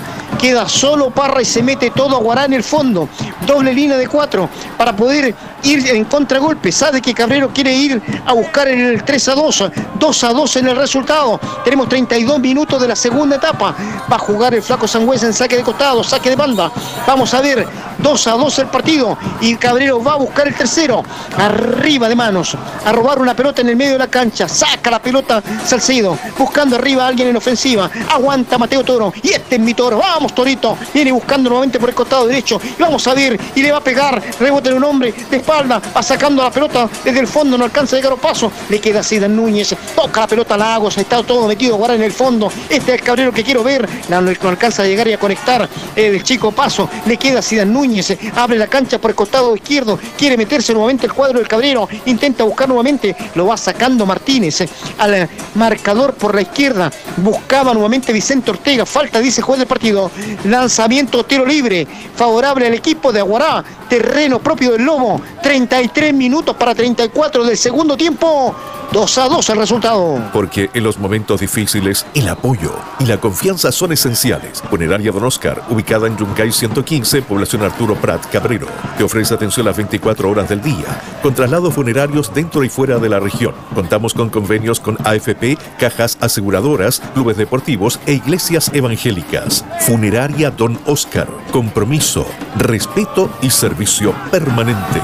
y se mete todo Aguará en el fondo, doble línea de 4 para poder ir en contragolpe, sabe que Cabrero quiere ir a buscar el 3-2, 2-2 en el resultado, tenemos 32 minutos de la segunda etapa, va a jugar el Flaco Sangüesa en saque de costado, saque de banda, vamos a ver, 2-2 el partido y Cabrero va a buscar el tercero, arriba de manos, a robar una pelota en el medio de la cancha, saca la pelota Salcedo, buscando arriba a alguien en ofensiva, aguanta Mateo Toro, y este es mi Toro, vamos Torito, viene buscando nuevamente por el costado derecho, y vamos a ver, y le va a pegar, rebote de un hombre de espalda, va sacando la pelota desde el fondo, no alcanza a llegar a paso, le queda Zidane Núñez, toca la pelota a Lagos, está todo metido a guardar en el fondo, este es el Cabrero que quiero ver, no alcanza a llegar y a conectar el chico paso, le queda Zidane Núñez, abre la cancha por el costado izquierdo, quiere meterse nuevamente el cuadro del Cabrero, intenta buscar nuevamente, lo va sacando Martínez al marcador por la izquierda, buscaba nuevamente Vicente Ortega, falta dice juez del partido, lanzamiento tiro libre, favorable al equipo de Aguará, terreno propio del Lobo, 33 minutos para 34 del segundo tiempo, 2-2 el resultado. Porque en los momentos difíciles, el apoyo y la confianza son esenciales. Funeraria Don Oscar, ubicada en Yungay 115, población Arturo Prat, Cabrero, te ofrece atención las 24 horas del día, con traslados funerarios dentro y fuera de la región. Contamos con convenios con AFP, cajas aseguradoras, clubes deportivos e iglesias evangélicas. Funeraria Don Oscar, compromiso, respeto y servicio permanente.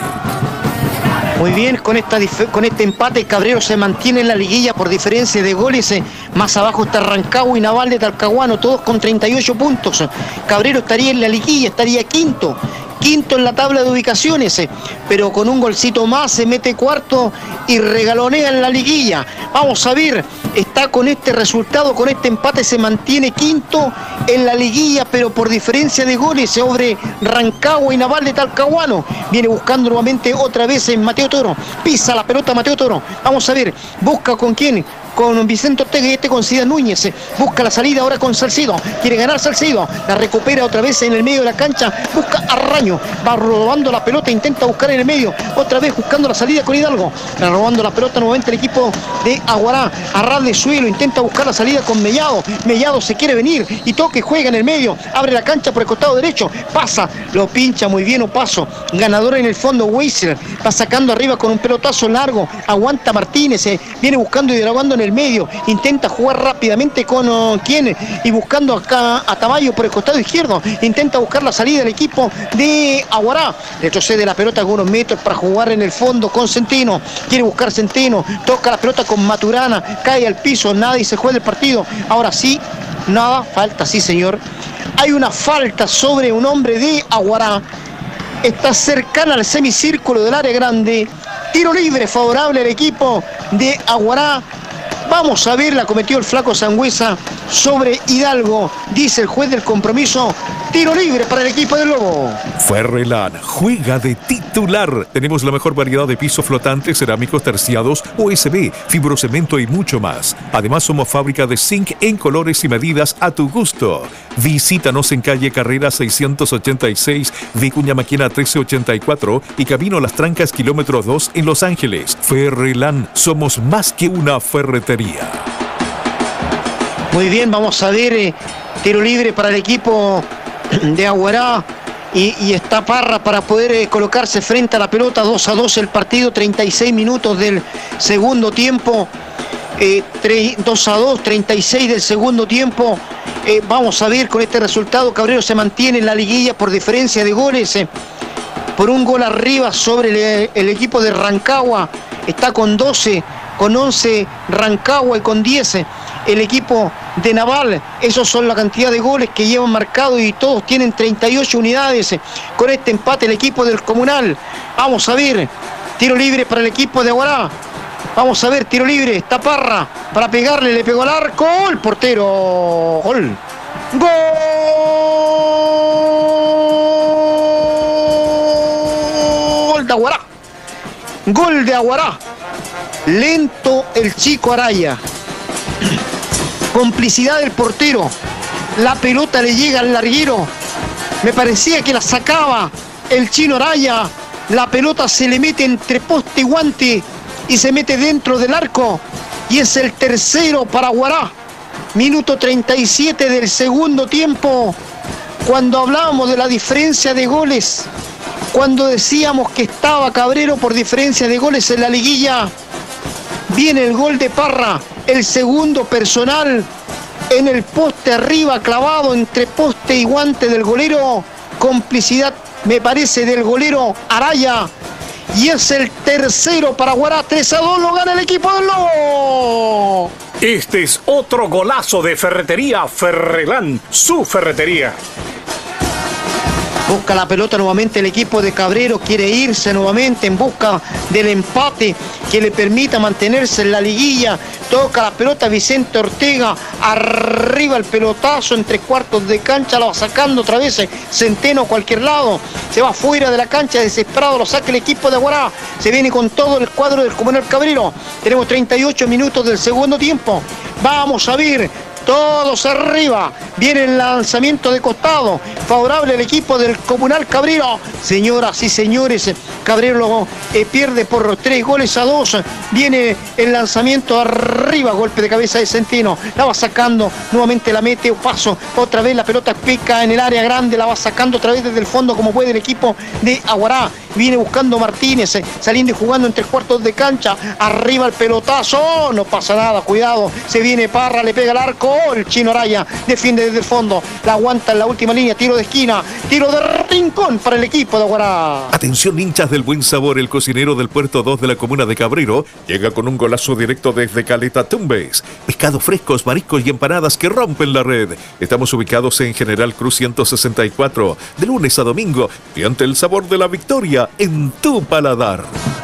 Muy bien, con este empate Cabrero se mantiene en la liguilla por diferencia de goles. Más abajo está Rancagua y Naval de Talcahuano, todos con 38 puntos. Cabrero estaría en la liguilla, estaría quinto. quinto en la tabla de ubicaciones, pero con un golcito más se mete cuarto y regalonea en la liguilla. Vamos a ver, está con este resultado, con este empate se mantiene quinto en la liguilla, pero por diferencia de goles sobre Rancagua y Naval de Talcahuano. Viene buscando nuevamente otra vez en Mateo Toro, pisa la pelota Mateo Toro, vamos a ver, busca con quién, con Vicente Ortega y con Cida Núñez, busca la salida ahora con Salcido, quiere ganar Salcido, la recupera otra vez en el medio de la cancha, busca a Raño, va robando la pelota, intenta buscar en el medio, otra vez buscando la salida con Hidalgo, robando la pelota nuevamente el equipo de Aguará, a ras de suelo, intenta buscar la salida con Mellado, Mellado se quiere venir y toque, juega en el medio, abre la cancha por el costado derecho, pasa, lo pincha muy bien Opaso, ganador en el fondo Weiser, va sacando arriba con un pelotazo largo, aguanta Martínez, viene buscando y dialogando en el medio, intenta jugar rápidamente con quién y buscando acá a Tamayo por el costado izquierdo, intenta buscar la salida del equipo de Aguará, retrocede la pelota algunos metros para jugar en el fondo con Centeno, quiere buscar Centeno, toca la pelota con Maturana, cae al piso, nada y se juega el partido, ahora sí, nada, falta, sí señor, hay una falta sobre un hombre de Aguará, está cercana al semicírculo del área grande, tiro libre favorable al equipo de Aguará. Vamos a ver, la cometió el flaco Sangüesa sobre Hidalgo, dice el juez del compromiso, tiro libre para el equipo del Lobo. Ferrelan juega de titular. Tenemos la mejor variedad de pisos flotantes, cerámicos terciados, USB, fibrocemento y mucho más. Además somos fábrica de zinc en colores y medidas a tu gusto. Visítanos en calle Carrera 686, Vicuña Maquina 1384 y Camino Las Trancas kilómetro 2 en Los Ángeles. Ferrelan, somos más que una ferretería. Muy bien, vamos a ver, tiro libre para el equipo de Aguará y está Parra para poder colocarse frente a la pelota. 2-2 el partido, 36 minutos del segundo tiempo, 2-2, 36 del segundo tiempo. Vamos a ver con este resultado, Cabrero se mantiene en la liguilla por diferencia de goles, por un gol arriba sobre el equipo de Rancagua, está con 12, con 11 Rancagua y con 10 el equipo de Naval. Esos son la cantidad de goles que llevan marcado y todos tienen 38 unidades. Con este empate el equipo del Comunal. Vamos a ver, tiro libre para el equipo de Aguará. Vamos a ver, tiro libre, está Parra para pegarle, le pegó al arco, el portero, gol. Gol de Aguará. Gol de Aguará. Lento el chico Araya. Complicidad del portero. La pelota le llega al larguero. Me parecía que la sacaba el chino Araya. La pelota se le mete entre poste y guante y se mete dentro del arco. Y es el tercero para Aguará. Minuto 37 del segundo tiempo. Cuando hablábamos de la diferencia de goles, cuando decíamos que estaba Cabrero por diferencia de goles en la liguilla, viene el gol de Parra, el segundo personal en el poste arriba, clavado entre poste y guante del golero. Complicidad, me parece, del golero Araya. Y es el tercero para Aguará. 3-2 lo gana el equipo del Lobo. Este es otro golazo de Ferretería Ferrelan, su ferretería. Busca la pelota nuevamente el equipo de Cabrero, quiere irse nuevamente en busca del empate que le permita mantenerse en la liguilla. Toca la pelota Vicente Ortega, arriba el pelotazo entre cuartos de cancha, lo va sacando otra vez Centeno a cualquier lado, se va fuera de la cancha, desesperado, lo saca el equipo de Aguará, se viene con todo el cuadro del Comunal Cabrero. Tenemos 38 minutos del segundo tiempo, vamos a ver. Todos arriba, viene el lanzamiento de costado, favorable al equipo del Comunal Cabrero. Señoras y señores, Cabrero pierde por 3-2. Viene el lanzamiento arriba, golpe de cabeza de Centeno, la va sacando, nuevamente la mete, paso, otra vez la pelota pica en el área grande, la va sacando otra vez desde el fondo como puede el equipo de Aguará. Viene buscando Martínez, saliendo y jugando entre cuartos de cancha, arriba el pelotazo, no pasa nada, cuidado, se viene Parra, le pega el arco, el Chino Araya defiende desde el fondo, la aguanta en la última línea, tiro de esquina, tiro de rincón para el equipo de Aguará. Atención, hinchas del buen sabor, el cocinero del Puerto 2 de la comuna de Cabrero llega con un golazo directo desde Caleta Tumbes. Pescados frescos, mariscos y empanadas que rompen la red. Estamos ubicados en General Cruz 164, de lunes a domingo, y ante el sabor de la victoria en tu paladar.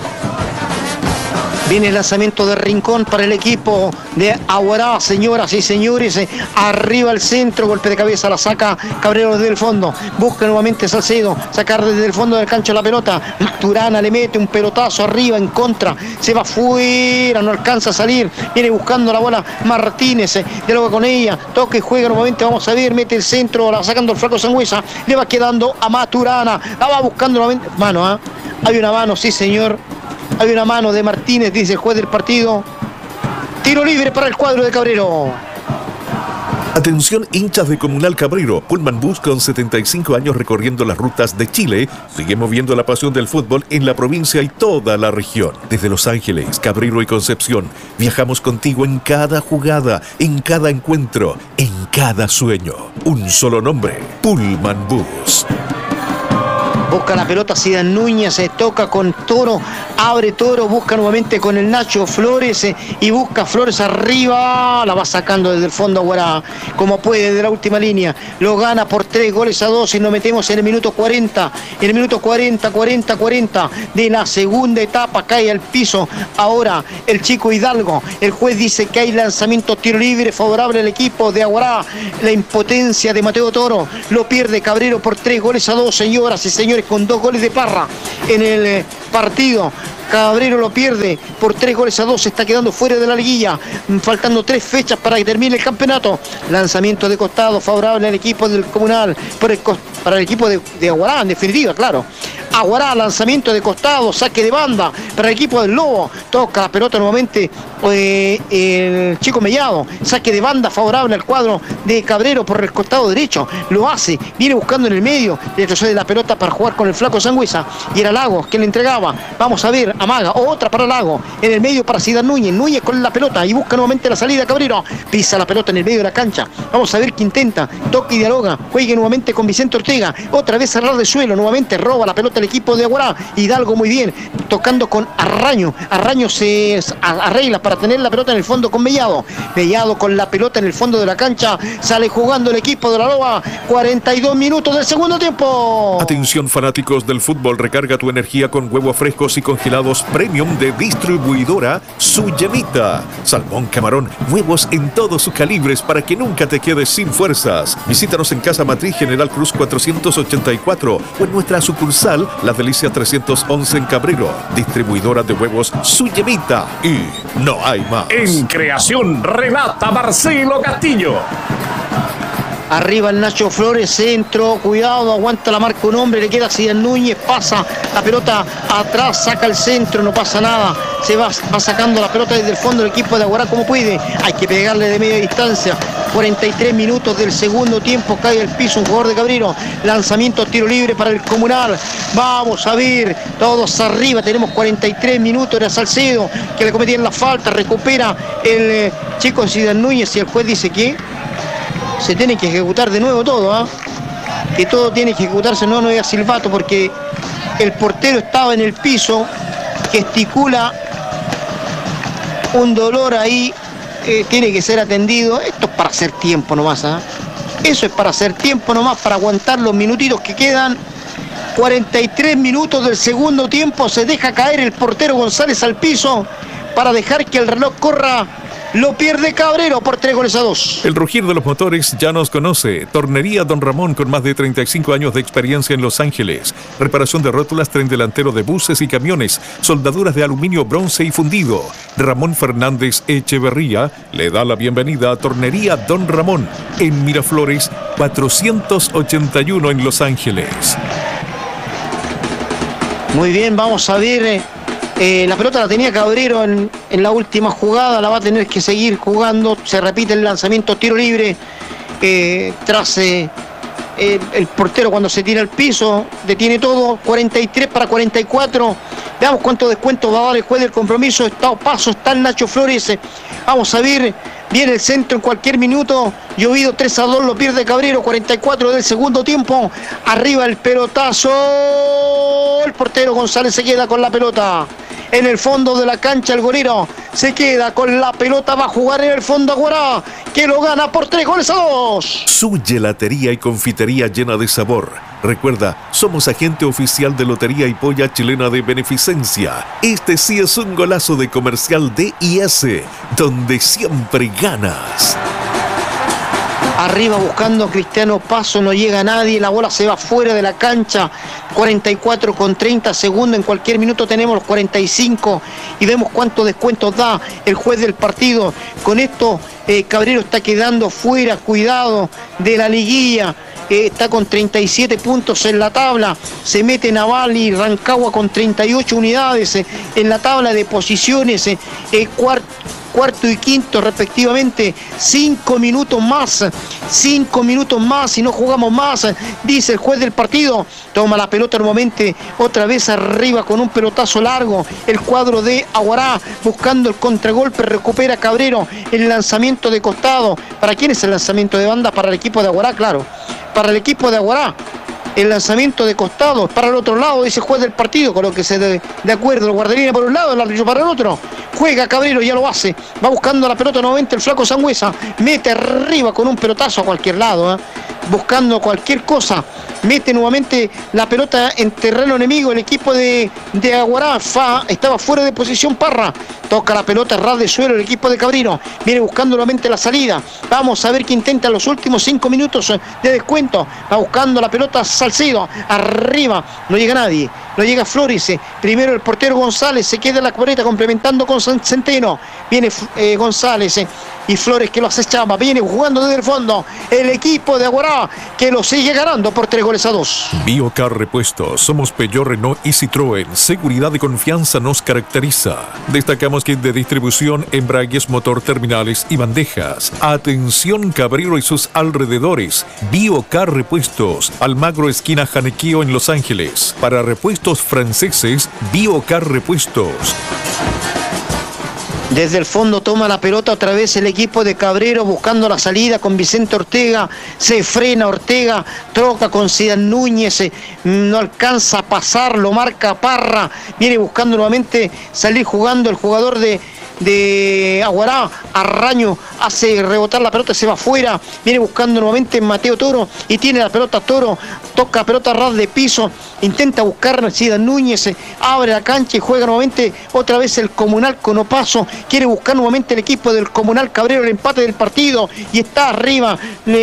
Viene el lanzamiento de rincón para el equipo de Aguará, señoras y señores. Arriba al centro, golpe de cabeza, la saca Cabrero desde el fondo. Busca nuevamente Salcedo, sacar desde el fondo del cancho la pelota. Maturana le mete un pelotazo arriba en contra. Se va fuera, no alcanza a salir. Viene buscando la bola Martínez, dialoga con ella, toca y juega nuevamente. Vamos a ver, mete el centro, la va sacando el flaco Sangüesa. Le va quedando a Maturana. La va buscando nuevamente. Mano, ¿eh? Hay una mano, sí señor. Hay una mano de Martínez, dice el juez del partido. Tiro libre para el cuadro de Cabrero. Atención, hinchas de Comunal Cabrero. Pullman Bus, con 75 años recorriendo las rutas de Chile, sigue moviendo la pasión del fútbol en la provincia y toda la región. Desde Los Ángeles, Cabrero y Concepción, viajamos contigo en cada jugada, en cada encuentro, en cada sueño. Un solo nombre, Pullman Bus. Busca la pelota Zidane Núñez, se toca con Toro, abre Toro, busca nuevamente con el Nacho Flores y busca Flores arriba, la va sacando desde el fondo Aguará, como puede, de la última línea. Lo gana por 3-2 y nos metemos en el minuto 40. En el minuto 40 de la segunda etapa, cae al piso ahora el chico Hidalgo. El juez dice que hay lanzamiento tiro libre favorable al equipo de Aguará. La impotencia de Mateo Toro, lo pierde Cabrero por 3-2, señoras y señores, con 2 goles de Parra en el partido. Cabrero lo pierde por 3-2, se está quedando fuera de la liguilla, faltando 3 fechas para que termine el campeonato. Lanzamiento de costado favorable al equipo del Comunal, para el equipo de Aguará, en definitiva, claro. Aguará, lanzamiento de costado, saque de banda para el equipo del Lobo. Toca la pelota nuevamente el chico Mellado. Saque de banda favorable al cuadro de Cabrero por el costado derecho. Lo hace, viene buscando en el medio. Retrocede la pelota para jugar con el flaco Sangüesa. Y era Lagos quien le entregaba. Vamos a ver, amaga, otra para Lago. En el medio para Zidane Núñez. Núñez con la pelota y busca nuevamente la salida Cabrero. Pisa la pelota en el medio de la cancha. Vamos a ver qué intenta. Toca y dialoga. Juegue nuevamente con Vicente Ortega. Otra vez cerrar de suelo. Nuevamente roba la pelota el equipo de Aguará. Hidalgo muy bien, tocando con Arraño. Arraño se arregla para tener la pelota en el fondo con Mellado. Mellado con la pelota en el fondo de la cancha. Sale jugando el equipo de la Loba. 42 minutos del segundo tiempo. Atención, fanáticos del fútbol, recarga tu energía con huevos frescos y congelados premium de distribuidora Su Llemita. Salmón, camarón, huevos en todos sus calibres para que nunca te quedes sin fuerzas. Visítanos en Casa Matriz General Cruz 484 o en nuestra sucursal Las Delicias 311 en Cabrero. Distribuidora de huevos Su Llemita. Y no hay más. En creación relata Marcelo Castillo. Arriba el Nacho Flores, centro, cuidado, aguanta la marca un hombre, le queda Zidane Núñez, pasa la pelota atrás, saca el centro, no pasa nada, se va sacando la pelota desde el fondo del equipo de Aguará como puede, hay que pegarle de media distancia. 43 minutos del segundo tiempo, cae al piso un jugador de Cabrero, lanzamiento tiro libre para el Comunal. Vamos a ver, todos arriba, tenemos 43 minutos, era Salcedo que le cometían la falta, recupera el chico Zidane Núñez y el juez dice que se tiene que ejecutar de nuevo todo, que todo tiene que ejecutarse, no hay silbato porque el portero estaba en el piso, gesticula un dolor ahí, tiene que ser atendido. Esto es para hacer tiempo nomás, eso es para hacer tiempo nomás, para aguantar los minutitos que quedan. 43 minutos del segundo tiempo, se deja caer el portero González al piso para dejar que el reloj corra. Lo pierde Cabrero por 3-2. El rugir de los motores ya nos conoce. Tornería Don Ramón, con más de 35 años de experiencia en Los Ángeles. Reparación de rótulas, tren delantero de buses y camiones. Soldaduras de aluminio, bronce y fundido. Ramón Fernández Echeverría le da la bienvenida a Tornería Don Ramón en Miraflores 481 en Los Ángeles. Muy bien, vamos a ver. La pelota la tenía Cabrero en la última jugada, la va a tener que seguir jugando. Se repite el lanzamiento tiro libre tras el portero cuando se tira al piso, detiene todo. 43-44. Veamos cuánto descuento va a dar el juez del compromiso. Está Paso, está el Nacho Flores. Vamos a ver, Viene el centro en cualquier minuto. Llovido 3-2, lo pierde Cabrero. 44 del segundo tiempo. Arriba el pelotazo. El portero González se queda con la pelota. En el fondo de la cancha el golero se queda con la pelota, va a jugar en el fondo Aguará, que lo gana por 3-2. Su gelatería y confitería llena de sabor. Recuerda, somos agente oficial de Lotería y Polla Chilena de Beneficencia. Este sí es un golazo de comercial DIS, donde siempre ganas. Arriba buscando Cristiano Paso, no llega nadie, la bola se va fuera de la cancha. 44 con 30 segundos, en cualquier minuto tenemos los 45 y vemos cuántos descuentos da el juez del partido. Con esto Cabrero está quedando fuera, cuidado, de la liguilla. Está con 37 puntos en la tabla, se mete Naval y Rancagua con 38 unidades en la tabla de posiciones, cuarto y quinto respectivamente. 5 minutos más y no jugamos más, dice el juez del partido. Toma la pelota nuevamente, otra vez arriba con un pelotazo largo, el cuadro de Aguará buscando el contragolpe, recupera Cabrero el lanzamiento de costado. ¿Para quién es el lanzamiento de banda? Para el equipo de Aguará, claro, para el equipo de Aguará. El lanzamiento de costado para el otro lado, dice el juez del partido, con lo que se de acuerdo, el guardarina por un lado, el árbitro para el otro. Juega Cabrero, ya lo hace, va buscando la pelota nuevamente el flaco Sangüesa, mete arriba con un pelotazo a cualquier lado, buscando cualquier cosa, mete nuevamente la pelota en terreno enemigo. El equipo de Aguará estaba fuera de posición. Parra toca la pelota ras de suelo el equipo de Cabrero, viene buscando nuevamente la salida. Vamos a ver qué intenta en los últimos 5 minutos de descuento. Va buscando la pelota Salcedo, arriba, no llega nadie, no llega Flores. Primero el portero González, se queda en la cuareta complementando con Centeno. Viene González y Flores que lo acechaba, viene jugando desde el fondo el equipo de Aguará, que lo sigue ganando por 3-2. Biocar Repuestos, somos Peugeot, Renault y Citroën. Seguridad y confianza nos caracteriza. Destacamos kit de distribución, embragues, motor, terminales y bandejas. Atención Cabrero y sus alrededores. Biocar Repuestos, Almagro esquina Janequío en Los Ángeles. Para repuestos franceses, Biocar Repuestos. Desde el fondo toma la pelota otra vez el equipo de Cabrero buscando la salida con Vicente Ortega. Se frena Ortega, troca con Zidane Núñez, no alcanza a pasar, lo marca Parra. Viene buscando nuevamente salir jugando el jugador de Aguará. Arraño hace rebotar la pelota, se va afuera. Viene buscando nuevamente Mateo Toro y tiene la pelota Toro. Toca la pelota ras de piso, intenta buscar Zidane Núñez, abre la cancha y juega nuevamente otra vez el Comunal con Opaso. Quiere buscar nuevamente el equipo del Comunal Cabrero el empate del partido y está arriba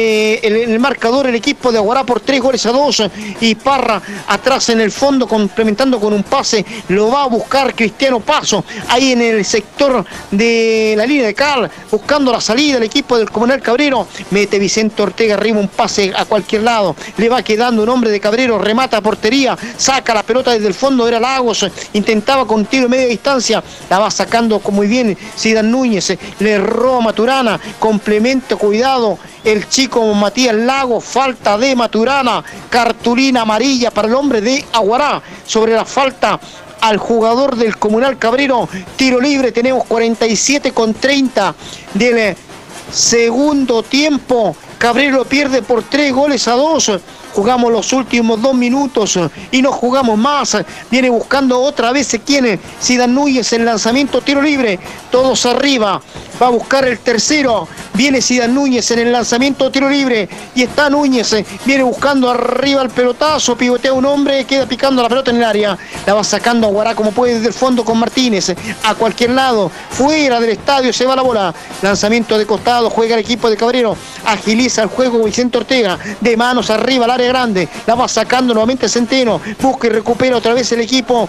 el marcador el equipo de Aguará por 3-2. Y Parra atrás en el fondo complementando con un pase, lo va a buscar Cristiano Paso ahí en el sector de la línea de Cal, buscando la salida el equipo del Comunal Cabrero. Mete Vicente Ortega arriba un pase a cualquier lado, le va quedando un hombre de Cabrero, remata a portería, saca la pelota desde el fondo, era Lagos, intentaba con tiro de media distancia, la va sacando muy bien Zidane Núñez, le roba Maturana, complemento, cuidado el chico Matías Lagos, falta de Maturana, cartulina amarilla para el hombre de Aguará sobre la falta al jugador del Comunal Cabrero. Tiro libre, tenemos 47 con 30 del segundo tiempo. Cabrero pierde por 3-2. Jugamos los últimos 2 minutos y no jugamos más. Viene buscando otra vez quién, Zidane Núñez, el lanzamiento, tiro libre, todos arriba. Va a buscar el tercero. Viene Zidane Núñez en el lanzamiento, tiro libre. Y está Núñez. Viene buscando arriba el pelotazo. Pivotea un hombre. Queda picando la pelota en el área. La va sacando Aguará como puede desde el fondo con Martínez. A cualquier lado. Fuera del estadio se va la bola. Lanzamiento de costado. Juega el equipo de Cabrero. Agiliza el juego Vicente Ortega. De manos arriba al área grande. La va sacando nuevamente Centeno. Busca y recupera otra vez el equipo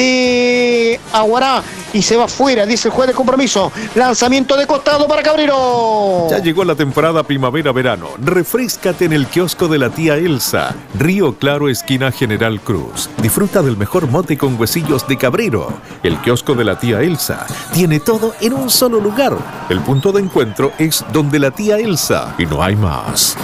de Aguará. Y se va fuera, dice el juez de compromiso. Lanzamiento de costado para Cabrero. Ya llegó la temporada primavera-verano. Refréscate en el kiosco de la tía Elsa. Río Claro, esquina General Cruz. Disfruta del mejor mote con huesillos de Cabrero. El kiosco de la tía Elsa tiene todo en un solo lugar. El punto de encuentro es donde la tía Elsa y no hay más.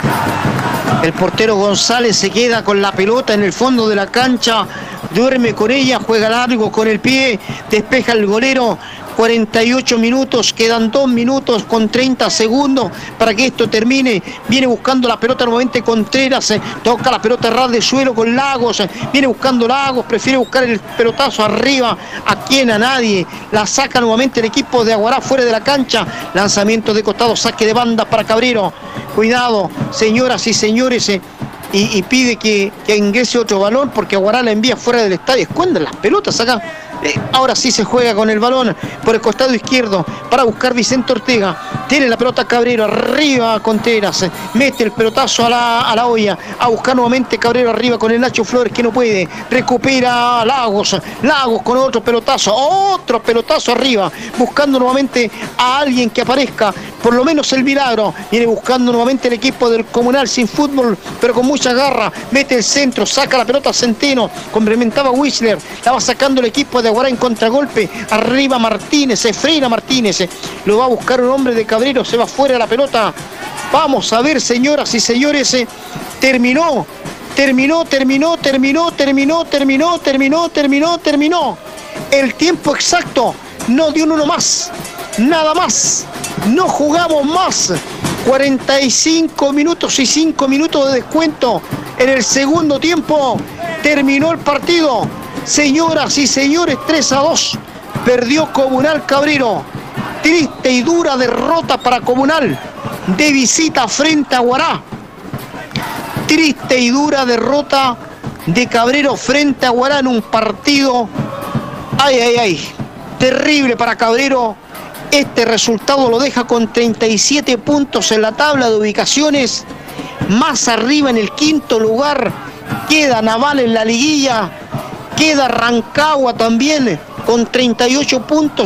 El portero González se queda con la pelota en el fondo de la cancha, duerme con ella, juega largo con el pie, despeja el golero, 48 minutos, quedan 2 minutos con 30 segundos para que esto termine. Viene buscando la pelota nuevamente Contreras, toca la pelota ras de suelo con Lagos, viene buscando Lagos, prefiere buscar el pelotazo arriba, a quien, a nadie, la saca nuevamente el equipo de Aguará fuera de la cancha, lanzamiento de costado, saque de banda para Cabrero, cuidado señoras y señores, y pide que ingrese otro balón porque Aguará la envía fuera del estadio. Esconden las pelotas acá. Ahora sí se juega con el balón por el costado izquierdo para buscar Vicente Ortega. Tiene la pelota Cabrero, arriba Contreras, mete el pelotazo a la olla, a buscar nuevamente Cabrero arriba con el Nacho Flores que no puede, recupera Lagos con otro pelotazo arriba, buscando nuevamente a alguien que aparezca, por lo menos el milagro. Viene buscando nuevamente el equipo del Comunal sin fútbol, pero con mucha garra, mete el centro, saca la pelota Centeno, complementaba Whistler, la va sacando el equipo de Aguará en contragolpe, arriba Martínez, se frena Martínez, lo va a buscar un hombre de Cabrero, se va fuera la pelota. Vamos a ver, señoras y señores, terminó el tiempo exacto, no dio uno más, nada más, no jugamos más. 45 minutos y 5 minutos de descuento en el segundo tiempo, terminó el partido. Señoras y señores, 3-2, perdió Comunal Cabrero. Triste y dura derrota para Comunal de visita frente a Aguará. Triste y dura derrota de Cabrero frente a Aguará en un partido, terrible para Cabrero. Este resultado lo deja con 37 puntos en la tabla de ubicaciones. Más arriba en el quinto lugar queda Naval en la liguilla. Queda Rancagua también con 38 puntos.